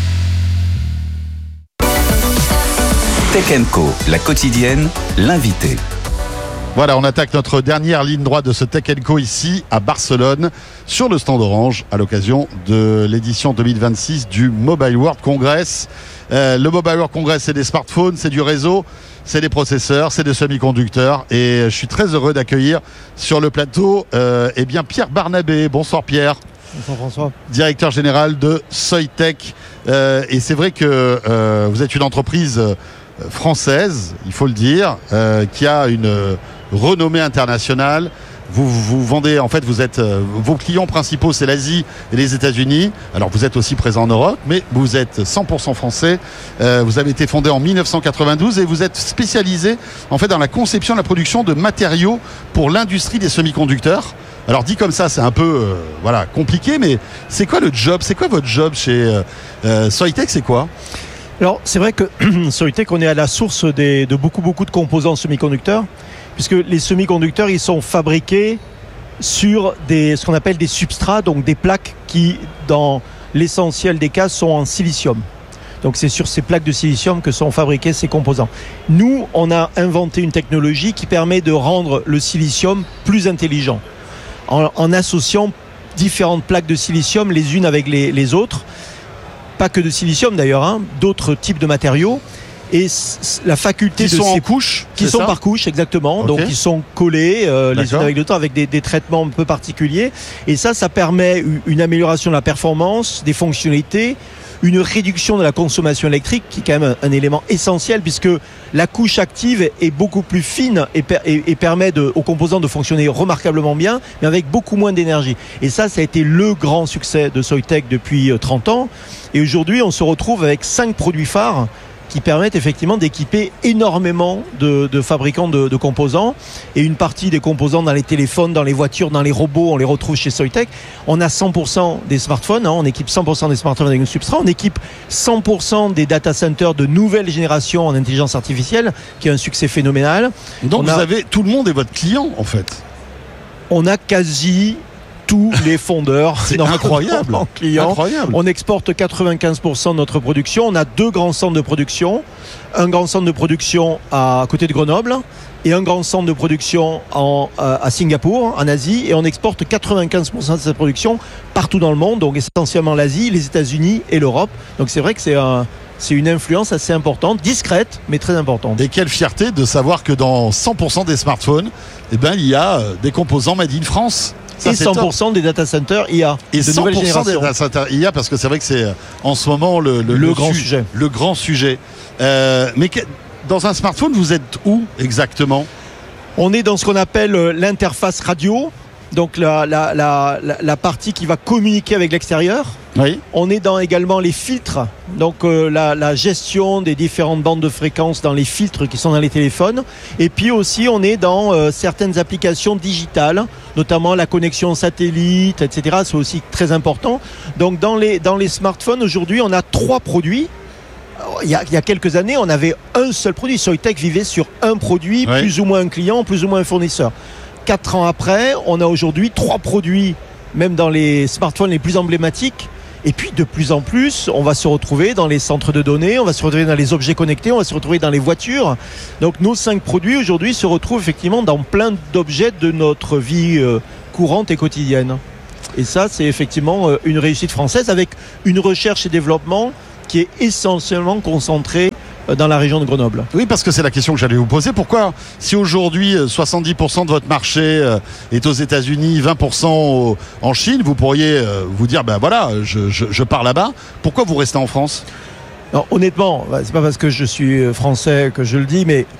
Tech & Co, la quotidienne, l'invité. Voilà, on attaque notre dernière ligne droite de ce Tech & Co ici à Barcelone sur le stand Orange à l'occasion de l'édition 2026 du Mobile World Congress. Le Mobile World Congress, c'est des smartphones, c'est du réseau, c'est des processeurs, c'est des semi-conducteurs et je suis très heureux d'accueillir sur le plateau Pierre Barnabé. Bonsoir Pierre. Bonsoir François. Directeur général de Soitec. Et c'est vrai que vous êtes une entreprise française, il faut le dire, qui a une renommée internationale. Vous vendez, en fait, vos clients principaux, c'est l'Asie et les États-Unis. Alors, vous êtes aussi présent en Europe, mais vous êtes 100% français. Vous avez été fondé en 1992 et vous êtes spécialisé, en fait, dans la conception et la production de matériaux pour l'industrie des semi-conducteurs. Alors, dit comme ça, c'est un peu, compliqué, mais c'est quoi le job ? C'est quoi votre job chez Soitec ? C'est quoi ? Alors, c'est vrai que Soitec, on est à la source de beaucoup de composants semi-conducteurs, puisque les semi-conducteurs, ils sont fabriqués sur ce qu'on appelle des substrats, donc des plaques qui, dans l'essentiel des cas, sont en silicium. Donc c'est sur ces plaques de silicium que sont fabriqués ces composants. Nous, on a inventé une technologie qui permet de rendre le silicium plus intelligent, en associant différentes plaques de silicium les unes avec les autres. Pas que de silicium d'ailleurs, d'autres types de matériaux. Et la faculté qui de sont en couche, qui sont par couche, exactement. Okay. Donc ils sont collés les unes avec les autres avec des traitements un peu particuliers. Et ça permet une amélioration de la performance, des fonctionnalités, une réduction de la consommation électrique, qui est quand même un élément essentiel, puisque la couche active est beaucoup plus fine et permet aux composants de fonctionner remarquablement bien, mais avec beaucoup moins d'énergie. Et ça a été le grand succès de Soitec depuis 30 ans. Et aujourd'hui, on se retrouve avec 5 produits phares qui permettent effectivement d'équiper énormément de fabricants de composants. Et une partie des composants dans les téléphones, dans les voitures, dans les robots, on les retrouve chez Soitec. On a 100% des smartphones, on équipe 100% des smartphones avec un substrat. On équipe 100% des data centers de nouvelle génération en intelligence artificielle, qui a un succès phénoménal. Donc tout le monde est votre client en fait. On a quasi tous les fondeurs. C'est incroyable. Incroyable. On exporte 95% de notre production. On a 2 grands centres de production. Un grand centre de production à côté de Grenoble et un grand centre de production à Singapour, en Asie. Et on exporte 95% de cette production partout dans le monde, donc essentiellement l'Asie, les États-Unis et l'Europe. Donc c'est vrai que c'est une influence assez importante, discrète, mais très importante. Et quelle fierté de savoir que dans 100% des smartphones, il y a des composants made in France. Ça, et 100% des data centers IA. Et 100% des data centers IA, parce que c'est vrai que c'est en ce moment le grand sujet. Le grand sujet. Mais dans un smartphone, vous êtes où exactement ? On est dans ce qu'on appelle l'interface radio, donc la partie qui va communiquer avec l'extérieur. Oui. On est dans également les filtres, donc la gestion des différentes bandes de fréquences dans les filtres qui sont dans les téléphones. Et puis aussi, on est dans certaines applications digitales, notamment la connexion satellite, etc. C'est aussi très important. Donc dans les smartphones, aujourd'hui, on a 3 produits il y a quelques années, on avait un seul produit. Soitec vivait sur un produit, plus ou moins un client, plus ou moins un fournisseur. 4 ans après, on a aujourd'hui 3 produits, même dans les smartphones les plus emblématiques. Et puis de plus en plus, on va se retrouver dans les centres de données, on va se retrouver dans les objets connectés, on va se retrouver dans les voitures. Donc nos 5 produits aujourd'hui se retrouvent effectivement dans plein d'objets de notre vie courante et quotidienne. Et ça, c'est effectivement une réussite française avec une recherche et développement qui est essentiellement concentrée dans la région de Grenoble. Oui, parce que c'est la question que j'allais vous poser. Pourquoi, si aujourd'hui 70% de votre marché est aux États-Unis, 20% en Chine, vous pourriez vous dire, ben voilà, je pars là-bas. Pourquoi vous restez en France ? Non, honnêtement, c'est pas parce que je suis français que je le dis, mais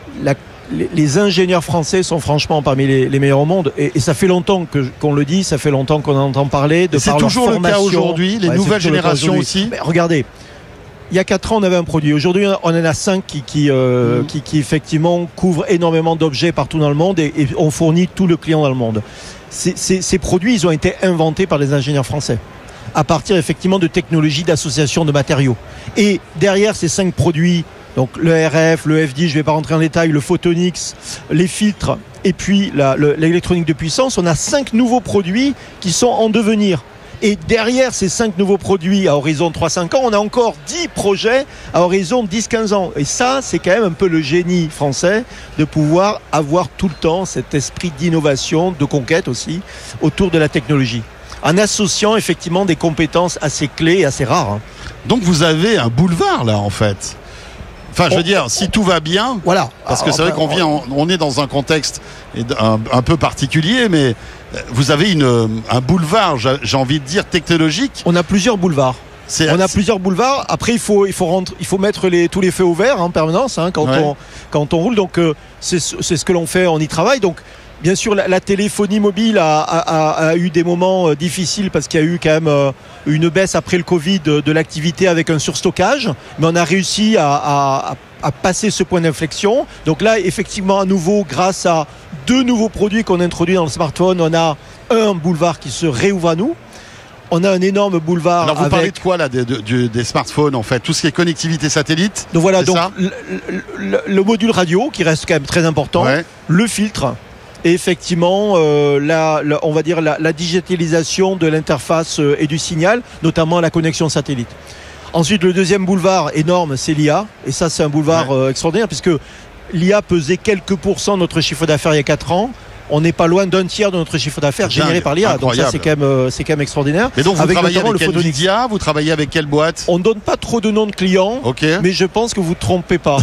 les ingénieurs français sont franchement parmi les meilleurs au monde. Et ça fait longtemps qu'on le dit, ça fait longtemps qu'on en entend parler. C'est toujours le cas aujourd'hui, les nouvelles générations aussi. Mais regardez. Il y a 4 ans, on avait un produit. Aujourd'hui, on en a 5 qui effectivement couvrent énormément d'objets partout dans le monde et on fournit tout le client dans le monde. Ces produits, ils ont été inventés par les ingénieurs français à partir effectivement de technologies d'association de matériaux. Et derrière ces 5 produits, donc le RF, le FD, je ne vais pas rentrer en détail, le Photonics, les filtres et puis l'électronique de puissance, on a 5 nouveaux produits qui sont en devenir. Et derrière ces 5 nouveaux produits à horizon 3-5 ans, on a encore 10 projets à horizon 10-15 ans. Et ça, c'est quand même un peu le génie français de pouvoir avoir tout le temps cet esprit d'innovation, de conquête aussi, autour de la technologie. En associant effectivement des compétences assez clés et assez rares. Donc vous avez un boulevard là en fait. Enfin, je veux dire, si tout va bien, voilà. Parce que c'est vrai on est dans un contexte un peu particulier, mais vous avez un boulevard, j'ai envie de dire, technologique. On a plusieurs boulevards. Plusieurs boulevards. Après, il faut mettre tous les feux au vert en permanence quand on roule. Donc, c'est ce que l'on fait, on y travaille. Donc, bien sûr, la téléphonie mobile a eu des moments difficiles parce qu'il y a eu quand même une baisse après le Covid de l'activité avec un surstockage. Mais on a réussi à passer ce point d'inflexion. Donc là, effectivement, à nouveau, grâce à 2 nouveaux produits qu'on introduit dans le smartphone, on a un boulevard qui se réouvre à nous. On a un énorme boulevard. Alors vous parlez de quoi là des smartphones en fait, tout ce qui est connectivité satellite. Donc voilà, le module radio qui reste quand même très important, le filtre. Et effectivement, on va dire la digitalisation de l'interface et du signal, notamment la connexion satellite. Ensuite, le deuxième boulevard énorme, c'est l'IA. Et ça, c'est un boulevard extraordinaire puisque l'IA pesait quelques pourcents de notre chiffre d'affaires il y a 4 ans. On n'est pas loin d'un tiers de notre chiffre d'affaires généré par l'IA. Donc ça, c'est quand même extraordinaire. Et donc vous travaillez avec Nvidia, vous travaillez avec quelle boîte ? On ne donne pas trop de noms de clients, mais je pense que vous ne trompez pas.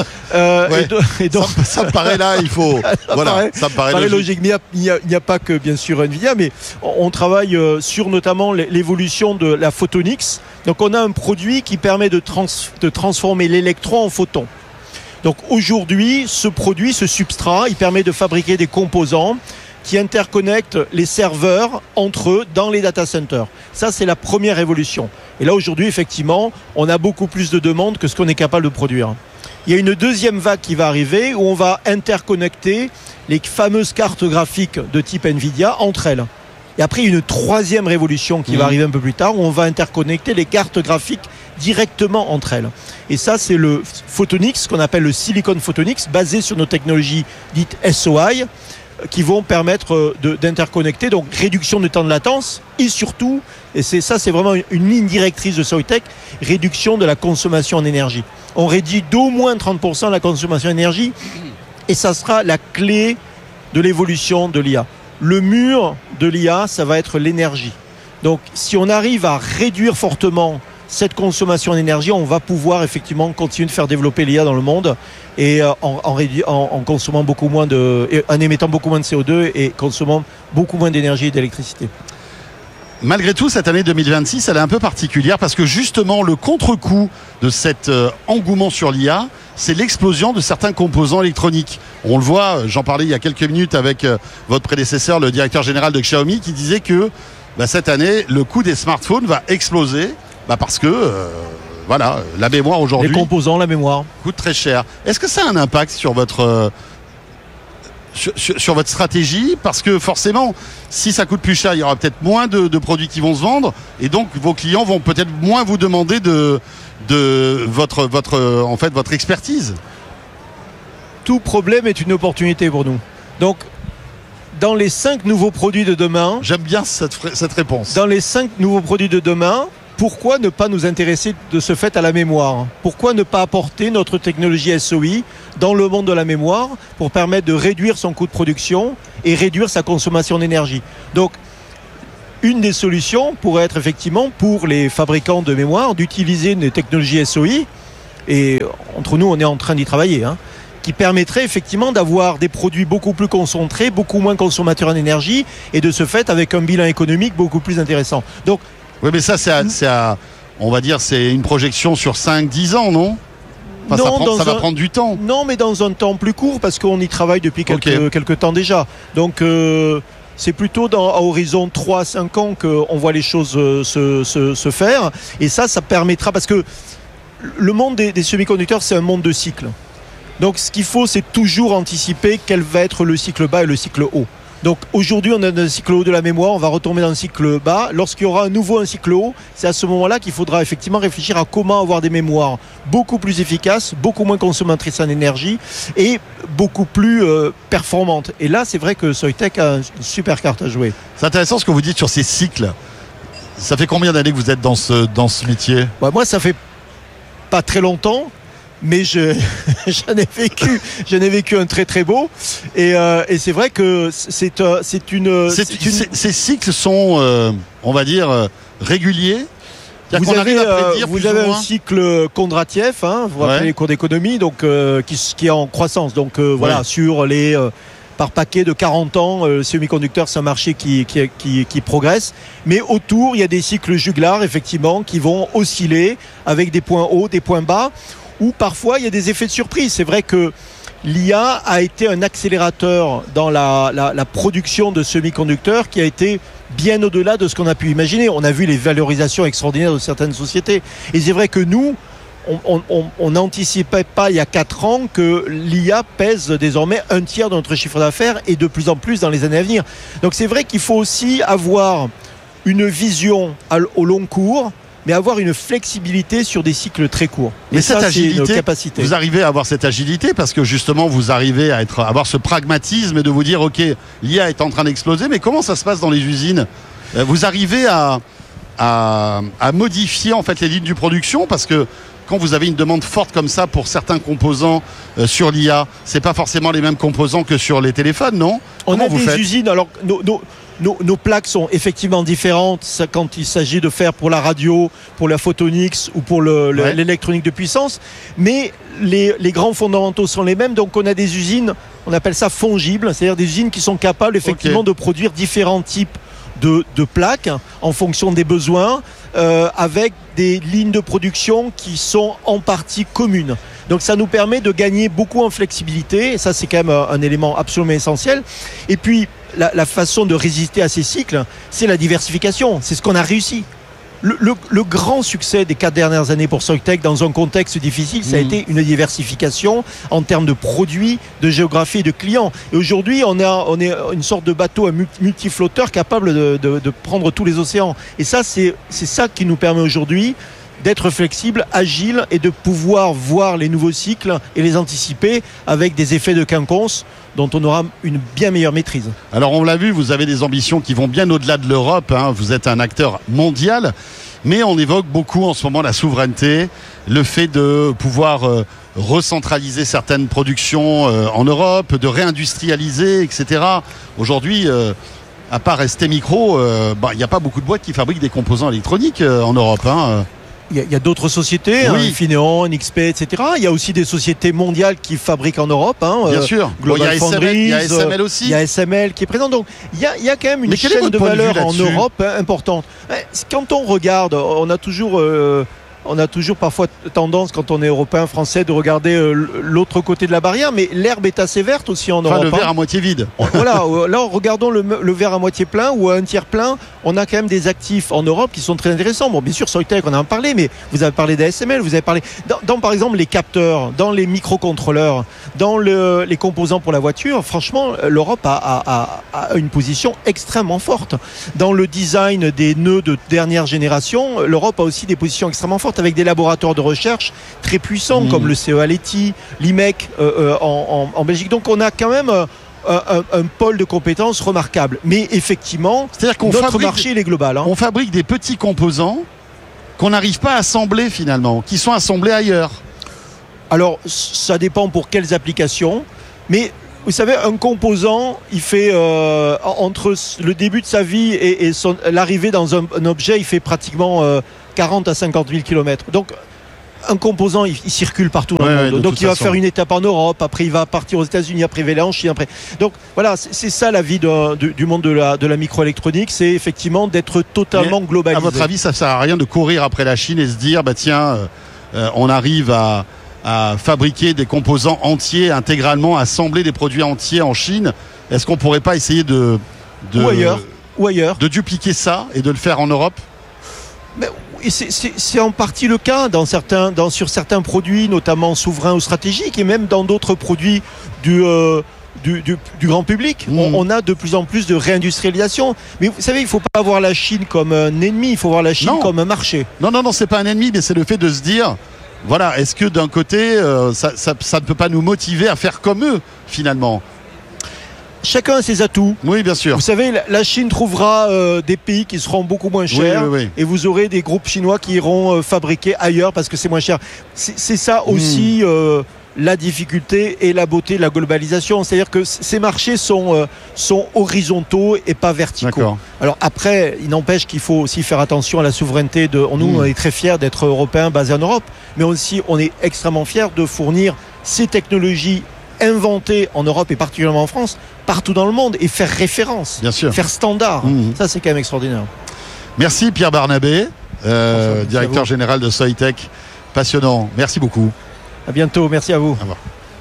Et donc, ça me paraît là, il faut... ça me paraît logique. Mais il n'y a pas que, bien sûr, Nvidia, mais on travaille sur notamment l'évolution de la Photonics. Donc on a un produit qui permet de transformer l'électron en photon. Donc aujourd'hui, ce produit, ce substrat, il permet de fabriquer des composants qui interconnectent les serveurs entre eux dans les data centers. Ça, c'est la première évolution. Et là, aujourd'hui, effectivement, on a beaucoup plus de demandes que ce qu'on est capable de produire. Il y a une deuxième vague qui va arriver où on va interconnecter les fameuses cartes graphiques de type Nvidia entre elles. Et après, il y a une troisième révolution qui va arriver un peu plus tard où on va interconnecter les cartes graphiques directement entre elles. Et ça, c'est le Photonics, ce qu'on appelle le Silicon Photonics, basé sur nos technologies dites SOI, qui vont permettre d'interconnecter, donc réduction de temps de latence et surtout, et c'est vraiment une ligne directrice de Soitec, réduction de la consommation en énergie. On réduit d'au moins 30% la consommation d'énergie et ça sera la clé de l'évolution de l'IA. Le mur de l'IA, ça va être l'énergie. Donc, si on arrive à réduire fortement cette consommation d'énergie, on va pouvoir effectivement continuer de faire développer l'IA dans le monde et en consommant beaucoup moins en émettant beaucoup moins de CO2 et consommant beaucoup moins d'énergie et d'électricité. Malgré tout, cette année 2026, elle est un peu particulière parce que justement, le contre-coup de cet engouement sur l'IA, c'est l'explosion de certains composants électroniques. On le voit, j'en parlais il y a quelques minutes avec votre prédécesseur, le directeur général de Xiaomi, qui disait que cette année, le coût des smartphones va exploser parce que la mémoire aujourd'hui... Les composants, la mémoire. Coûte très cher. Est-ce que ça a un impact sur votre... Sur votre stratégie, parce que forcément, si ça coûte plus cher, il y aura peut-être moins de produits qui vont se vendre, et donc vos clients vont peut-être moins vous demander de de votre expertise. Tout problème est une opportunité pour nous. Donc, dans les 5 nouveaux produits de demain... J'aime bien cette réponse. Dans les 5 nouveaux produits de demain, pourquoi ne pas nous intéresser de ce fait à la mémoire ? Pourquoi ne pas apporter notre technologie SOI dans le monde de la mémoire pour permettre de réduire son coût de production et réduire sa consommation d'énergie ? Donc, une des solutions pourrait être effectivement pour les fabricants de mémoire d'utiliser une technologie SOI, et entre nous on est en train d'y travailler, qui permettrait effectivement d'avoir des produits beaucoup plus concentrés, beaucoup moins consommateurs en énergie, et de ce fait avec un bilan économique beaucoup plus intéressant. Donc, oui, mais ça on va dire c'est une projection sur 5-10 ans, non ? Enfin, ça va prendre du temps. Non, mais dans un temps plus court, parce qu'on y travaille depuis quelques temps déjà. Donc c'est plutôt à horizon 3-5 ans qu'on voit les choses se faire. Et ça permettra, parce que le monde des semi-conducteurs, c'est un monde de cycles. Donc ce qu'il faut, c'est toujours anticiper quel va être le cycle bas et le cycle haut. Donc aujourd'hui, on a un cycle haut de la mémoire, on va retomber dans un cycle bas. Lorsqu'il y aura un cycle haut, c'est à ce moment-là qu'il faudra effectivement réfléchir à comment avoir des mémoires beaucoup plus efficaces, beaucoup moins consommatrices en énergie et beaucoup plus performantes. Et là, c'est vrai que Soitec a une super carte à jouer. C'est intéressant ce que vous dites sur ces cycles. Ça fait combien d'années que vous êtes dans ce métier ? Moi, ça fait pas très longtemps. Mais j'en ai vécu un très très beau, et c'est vrai que ces cycles sont on va dire réguliers. Vous avez un cycle Kondratiev, vous vous rappelez les cours d'économie, donc qui est en croissance, donc voilà, sur les par paquet de 40 ans, le semi-conducteur, c'est un marché qui progresse. Mais autour, il y a des cycles juglars, effectivement, qui vont osciller avec des points hauts, des points bas, où parfois il y a des effets de surprise. C'est vrai que l'IA a été un accélérateur dans la production de semi-conducteurs qui a été bien au-delà de ce qu'on a pu imaginer. On a vu les valorisations extraordinaires de certaines sociétés. Et c'est vrai que nous, on n'anticipait pas il y a 4 ans que l'IA pèse désormais un tiers de notre chiffre d'affaires et de plus en plus dans les années à venir. Donc c'est vrai qu'il faut aussi avoir une vision au long cours, mais avoir une flexibilité sur des cycles très courts. Mais cette agilité, c'est une capacité. Vous arrivez à avoir cette agilité parce que justement vous arrivez à avoir ce pragmatisme et de vous dire ok, l'IA est en train d'exploser, mais comment ça se passe dans les usines ? Vous arrivez à modifier en fait les lignes de production, parce que quand vous avez une demande forte comme ça pour certains composants sur l'IA, c'est pas forcément les mêmes composants que sur les téléphones, non ? On a des usines, alors nos plaques sont effectivement différentes quand il s'agit de faire pour la radio, pour la photonics ou pour l'électronique de puissance, mais les grands fondamentaux sont les mêmes. Donc on a des usines, on appelle ça fongibles, c'est-à-dire des usines qui sont capables effectivement de produire différents types de plaques en fonction des besoins, avec des lignes de production qui sont en partie communes. Donc ça nous permet de gagner beaucoup en flexibilité, et ça c'est quand même un élément absolument essentiel. Et puis la façon de résister à ces cycles, c'est la diversification, c'est ce qu'on a réussi. Le grand succès des 4 dernières années pour Soitec dans un contexte difficile, ça a été une diversification en termes de produits, de géographie et de clients. Et aujourd'hui, on est une sorte de bateau multiflotteur capable de prendre tous les océans. Et ça, c'est ça qui nous permet aujourd'hui d'être flexible, agile et de pouvoir voir les nouveaux cycles et les anticiper avec des effets de quinconce dont on aura une bien meilleure maîtrise. Alors on l'a vu, vous avez des ambitions qui vont bien au-delà de l'Europe, vous êtes un acteur mondial, mais on évoque beaucoup en ce moment la souveraineté, le fait de pouvoir recentraliser certaines productions en Europe, de réindustrialiser, etc. Aujourd'hui, à part ST Micro, il n'y a pas beaucoup de boîtes qui fabriquent des composants électroniques en Europe. Il y a d'autres sociétés, Infineon, NXP, etc. Il y a aussi des sociétés mondiales qui fabriquent en Europe. Bien sûr. Global Foundries, il y a SML aussi. Il y a SML qui est présent. Donc il y a quand même une chaîne de valeur en Europe importante. Quand on regarde, on a toujours parfois tendance, quand on est européen, français, de regarder l'autre côté de la barrière, mais l'herbe est assez verte aussi en Europe. Le verre à moitié vide. Voilà, là regardons le verre à moitié plein ou à un tiers plein. On a quand même des actifs en Europe qui sont très intéressants. Bon, bien sûr, Soitec, on en a parlé, mais vous avez parlé d'ASML, vous avez parlé dans par exemple les capteurs, dans les microcontrôleurs, dans les composants pour la voiture. Franchement, l'Europe a une position extrêmement forte. Dans le design des nœuds de dernière génération, l'Europe a aussi des positions extrêmement fortes. forte avec des laboratoires de recherche très puissants comme le CEA Leti, l'IMEC en Belgique. Donc on a quand même un pôle de compétences remarquable. Mais effectivement, c'est-à-dire qu'on notre marché il est global. On fabrique des petits composants qu'on n'arrive pas à assembler finalement, qui sont assemblés ailleurs. Alors ça dépend pour quelles applications, mais vous savez, un composant, il fait entre le début de sa vie et l'arrivée dans un objet, il fait pratiquement 40 à 50 000 km. Donc un composant, il circule partout dans le monde. Donc il va faire une étape en Europe, après il va partir aux États-Unis, après il va aller en Chine. Après. Donc voilà, c'est ça la vie du monde de la microélectronique, c'est effectivement d'être totalement globalisé. À votre avis, ça ne sert à rien de courir après la Chine et se dire, on arrive à fabriquer des composants entiers intégralement, assembler des produits entiers en Chine. Est-ce qu'on ne pourrait pas essayer ou ailleurs de dupliquer ça et de le faire en Europe? C'est en partie le cas sur certains produits, notamment souverains ou stratégiques, et même dans d'autres produits du grand public. On a de plus en plus de réindustrialisation. Mais vous savez, il ne faut pas voir la Chine comme un ennemi, il faut voir la Chine comme un marché. Non, c'est pas un ennemi, mais c'est le fait de se dire, voilà, est-ce que d'un côté, ça ne peut pas nous motiver à faire comme eux, finalement? Chacun a ses atouts. Oui, bien sûr. Vous savez, la Chine trouvera des pays qui seront beaucoup moins chers, et vous aurez des groupes chinois qui iront fabriquer ailleurs parce que c'est moins cher. C'est ça aussi la difficulté et la beauté de la globalisation. C'est-à-dire que ces marchés sont horizontaux et pas verticaux. D'accord. Alors après, il n'empêche qu'il faut aussi faire attention à la souveraineté. Nous, on est très fiers d'être européens basés en Europe, mais aussi on est extrêmement fiers de fournir ces technologies inventées en Europe et particulièrement en France, partout dans le monde, et faire référence, faire standard. Ça, c'est quand même extraordinaire. Merci Pierre Barnabé, directeur général de Soitec. Passionnant. Merci beaucoup. À bientôt. Merci à vous. Au revoir.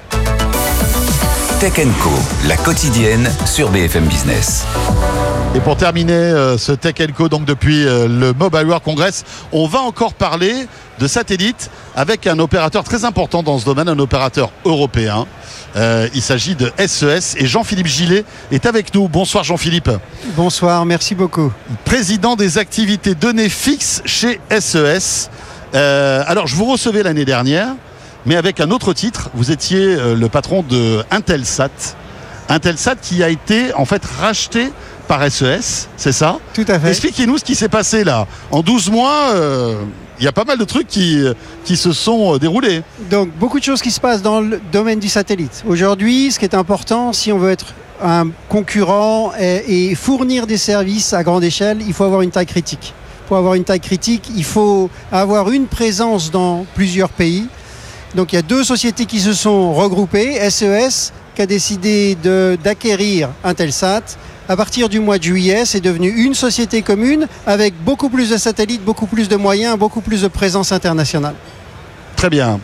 Tech & Co, la quotidienne sur BFM Business. Et pour terminer ce Tech & Co, donc depuis le Mobile World Congress, on va encore parler de satellites avec un opérateur très important dans ce domaine, un opérateur européen. Il s'agit de SES et Jean-Philippe Gillet est avec nous. Bonsoir Jean-Philippe. Bonsoir, merci beaucoup. Président des activités données fixes chez SES. Alors je vous recevais l'année dernière, mais avec un autre titre. Vous étiez le patron de Intelsat. Intelsat qui a été en fait racheté par SES, c'est ça? Tout à fait. Expliquez-nous ce qui s'est passé là. En 12 mois, il y a pas mal de trucs qui se sont déroulés. Donc beaucoup de choses qui se passent dans le domaine du satellite. Aujourd'hui, ce qui est important, si on veut être un concurrent et fournir des services à grande échelle, il faut avoir une taille critique. Pour avoir une taille critique, il faut avoir une présence dans plusieurs pays. Donc il y a deux sociétés qui se sont regroupées. SES qui a décidé d'acquérir Intelsat. À partir du mois de juillet, c'est devenu une société commune avec beaucoup plus de satellites, beaucoup plus de moyens, beaucoup plus de présence internationale. Très bien.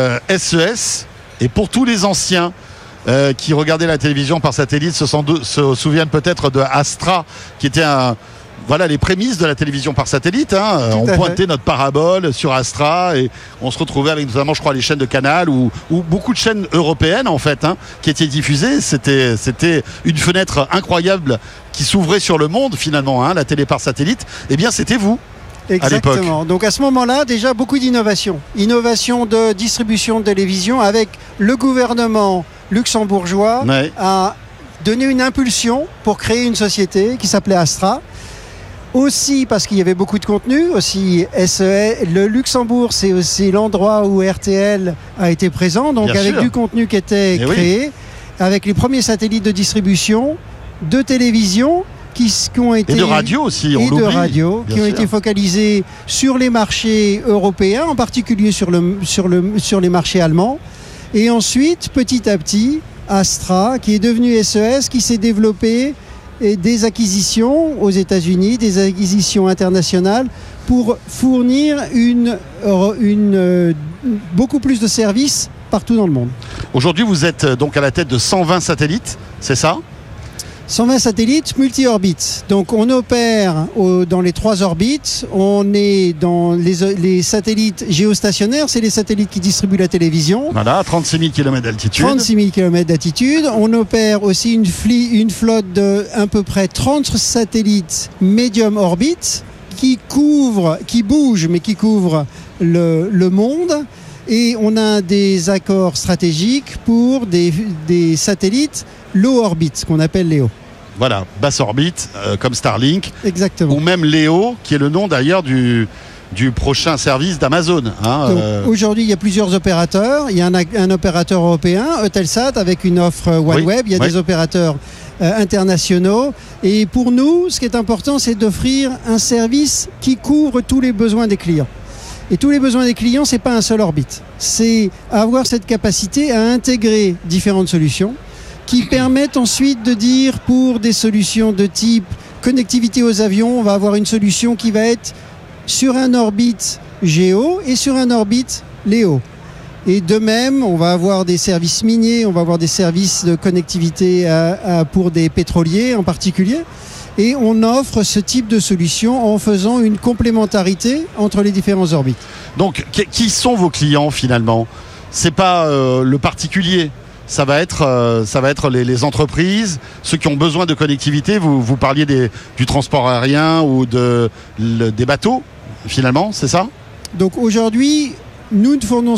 SES, et pour tous les anciens qui regardaient la télévision par satellite se souviennent peut-être de Astra, qui était les prémices de la télévision par satellite. On pointait notre parabole sur Astra et on se retrouvait avec notamment, je crois, les chaînes de Canal ou beaucoup de chaînes européennes en fait, qui étaient diffusées. C'était une fenêtre incroyable qui s'ouvrait sur le monde finalement, la télé par satellite. Eh bien, c'était vous. Exactement. Donc à ce moment-là, déjà beaucoup d'innovation. Innovation de distribution de télévision avec le gouvernement luxembourgeois a donné une impulsion pour créer une société qui s'appelait Astra. Aussi parce qu'il y avait beaucoup de contenu, aussi SES, le Luxembourg c'est aussi l'endroit où RTL a été présent, donc avec du contenu qui était créé, avec les premiers satellites de distribution, de télévision qui ont été... Et de radio aussi, on l'oublie. Et de radio, qui ont été focalisés sur les marchés européens, en particulier sur les marchés allemands. Et ensuite, petit à petit, Astra, qui est devenu SES, qui s'est développé et des acquisitions aux États-Unis, des acquisitions internationales pour fournir beaucoup plus de services partout dans le monde. Aujourd'hui, vous êtes donc à la tête de 120 satellites, c'est ça ? 120 satellites multi-orbites. Donc on opère dans les 3 orbites. On est dans les satellites géostationnaires, c'est les satellites qui distribuent la télévision. Voilà, 36 000 km d'altitude. 36 000 km d'altitude. On opère aussi une flotte de à peu près 30 satellites médium orbite qui bougent, mais qui couvrent le monde. Et on a des accords stratégiques pour des satellites low orbit, qu'on appelle LEO. Voilà, basse orbite, comme Starlink. Exactement. Ou même LEO, qui est le nom d'ailleurs du prochain service d'Amazon. Aujourd'hui, il y a plusieurs opérateurs. Il y a un opérateur européen, Eutelsat, avec une offre OneWeb. Il y a des opérateurs internationaux. Et pour nous, ce qui est important, c'est d'offrir un service qui couvre tous les besoins des clients. Et tous les besoins des clients, c'est pas un seul orbite. C'est avoir cette capacité à intégrer différentes solutions qui permettent ensuite de dire, pour des solutions de type connectivité aux avions, on va avoir une solution qui va être sur un orbite géo et sur un orbite LEO. Et de même, on va avoir des services miniers, on va avoir des services de connectivité pour des pétroliers en particulier. Et on offre ce type de solution en faisant une complémentarité entre les différents orbites. Donc, qui sont vos clients finalement ? C'est pas le particulier. Ça va être les entreprises, ceux qui ont besoin de connectivité. Vous parliez du transport aérien ou des bateaux, finalement, c'est ça ? Donc aujourd'hui, nous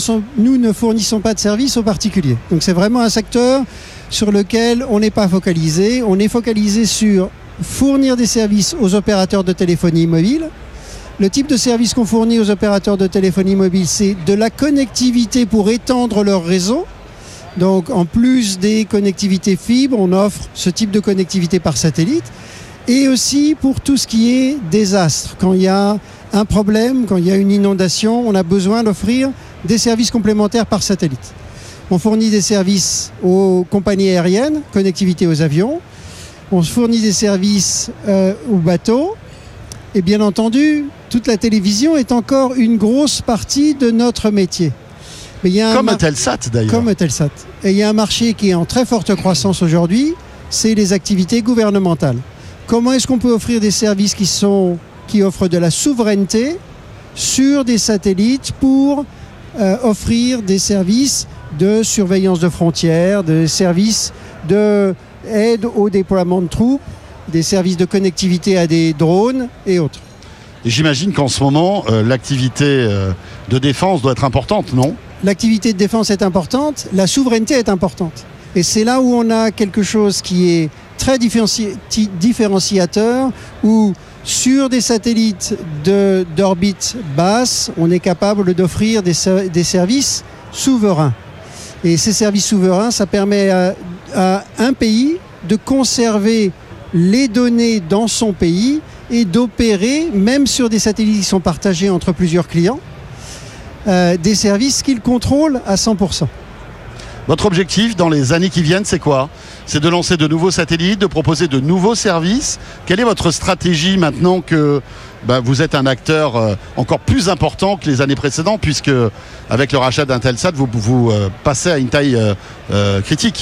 ne fournissons pas de services aux particuliers. Donc c'est vraiment un secteur sur lequel on n'est pas focalisé. On est focalisé sur fournir des services aux opérateurs de téléphonie mobile. Le type de service qu'on fournit aux opérateurs de téléphonie mobile, c'est de la connectivité pour étendre leur réseau. Donc en plus des connectivités fibres, on offre ce type de connectivité par satellite. Et aussi pour tout ce qui est désastre. Quand il y a un problème, quand il y a une inondation, on a besoin d'offrir des services complémentaires par satellite. On fournit des services aux compagnies aériennes, connectivité aux avions. On fournit des services aux bateaux. Et bien entendu, toute la télévision est encore une grosse partie de notre métier. Mais il y a comme Eutelsat d'ailleurs. Comme Eutelsat. Et il y a un marché qui est en très forte croissance aujourd'hui, c'est les activités gouvernementales. Comment est-ce qu'on peut offrir des services qui offrent de la souveraineté sur des satellites pour offrir des services de surveillance de frontières, des services d'aide au déploiement de troupes, des services de connectivité à des drones et autres. Et j'imagine qu'en ce moment, l'activité de défense doit être importante, non ? L'activité de défense est importante, la souveraineté est importante. Et c'est là où on a quelque chose qui est très différenciateur, où sur des satellites d'orbite basse, on est capable d'offrir des services souverains. Et ces services souverains, ça permet à un pays de conserver les données dans son pays et d'opérer, même sur des satellites qui sont partagés entre plusieurs clients, des services qu'il contrôle à 100%. Votre objectif dans les années qui viennent, c'est quoi ? C'est de lancer de nouveaux satellites, de proposer de nouveaux services. Quelle est votre stratégie maintenant que vous êtes un acteur encore plus important que les années précédentes, puisque avec le rachat d'Intelsat, vous passez à une taille critique ?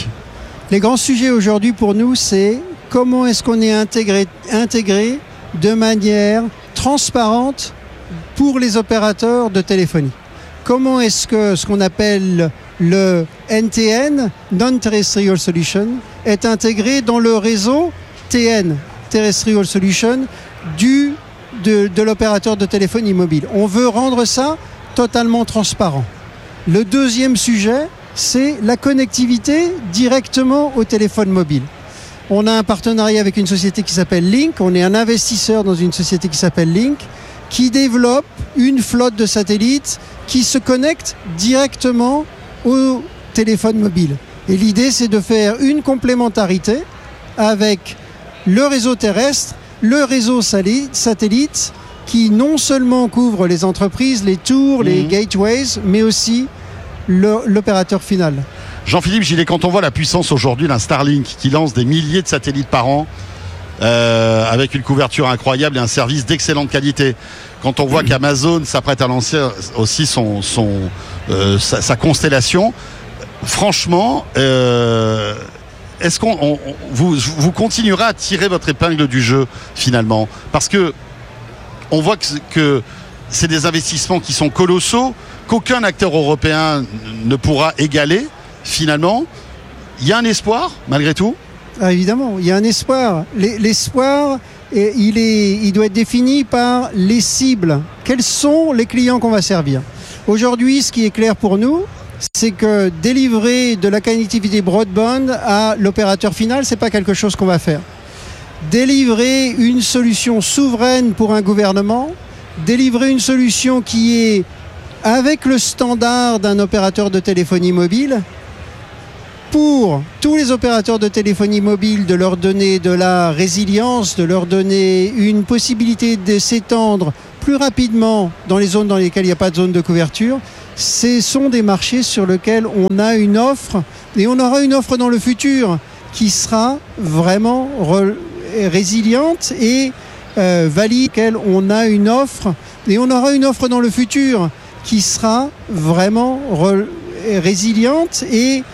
Les grands sujets aujourd'hui pour nous, c'est comment est-ce qu'on est intégré de manière transparente pour les opérateurs de téléphonie. Comment est-ce que ce qu'on appelle le NTN, Non-Terrestrial Solution, est intégré dans le réseau TN, Terrestrial Solution, de l'opérateur de téléphonie mobile. On veut rendre ça totalement transparent. Le deuxième sujet, c'est la connectivité directement au téléphone mobile. On a un partenariat avec une société qui s'appelle Link, on est un investisseur dans une société qui s'appelle Link, qui développe une flotte de satellites qui se connectent directement au téléphone mobile. Et l'idée, c'est de faire une complémentarité avec le réseau terrestre, le réseau satellite, qui non seulement couvre les entreprises, les tours, les gateways, mais aussi l'opérateur final. Jean-Philippe Gillet, quand on voit la puissance aujourd'hui d'un Starlink qui lance des milliers de satellites par an, avec une couverture incroyable et un service d'excellente qualité, quand on voit qu'Amazon s'apprête à lancer aussi sa constellation, franchement, est-ce vous continuerez à tirer votre épingle du jeu finalement ? Parce que on voit que c'est des investissements qui sont colossaux, qu'aucun acteur européen ne pourra égaler finalement. Il y a un espoir malgré tout ? Ah, évidemment, il y a un espoir. L'espoir, et il doit être défini par les cibles. Quels sont les clients qu'on va servir? Aujourd'hui, ce qui est clair pour nous, c'est que délivrer de la connectivité broadband à l'opérateur final, c'est pas quelque chose qu'on va faire. Délivrer une solution souveraine pour un gouvernement, délivrer une solution qui est avec le standard d'un opérateur de téléphonie mobile, pour tous les opérateurs de téléphonie mobile, de leur donner de la résilience, de leur donner une possibilité de s'étendre plus rapidement dans les zones dans lesquelles il n'y a pas de zone de couverture. Ce sont des marchés sur lesquels on a une offre, et on aura une offre dans le futur qui sera vraiment résiliente et valide. On a une offre, et on aura une offre dans le futur qui sera vraiment résiliente et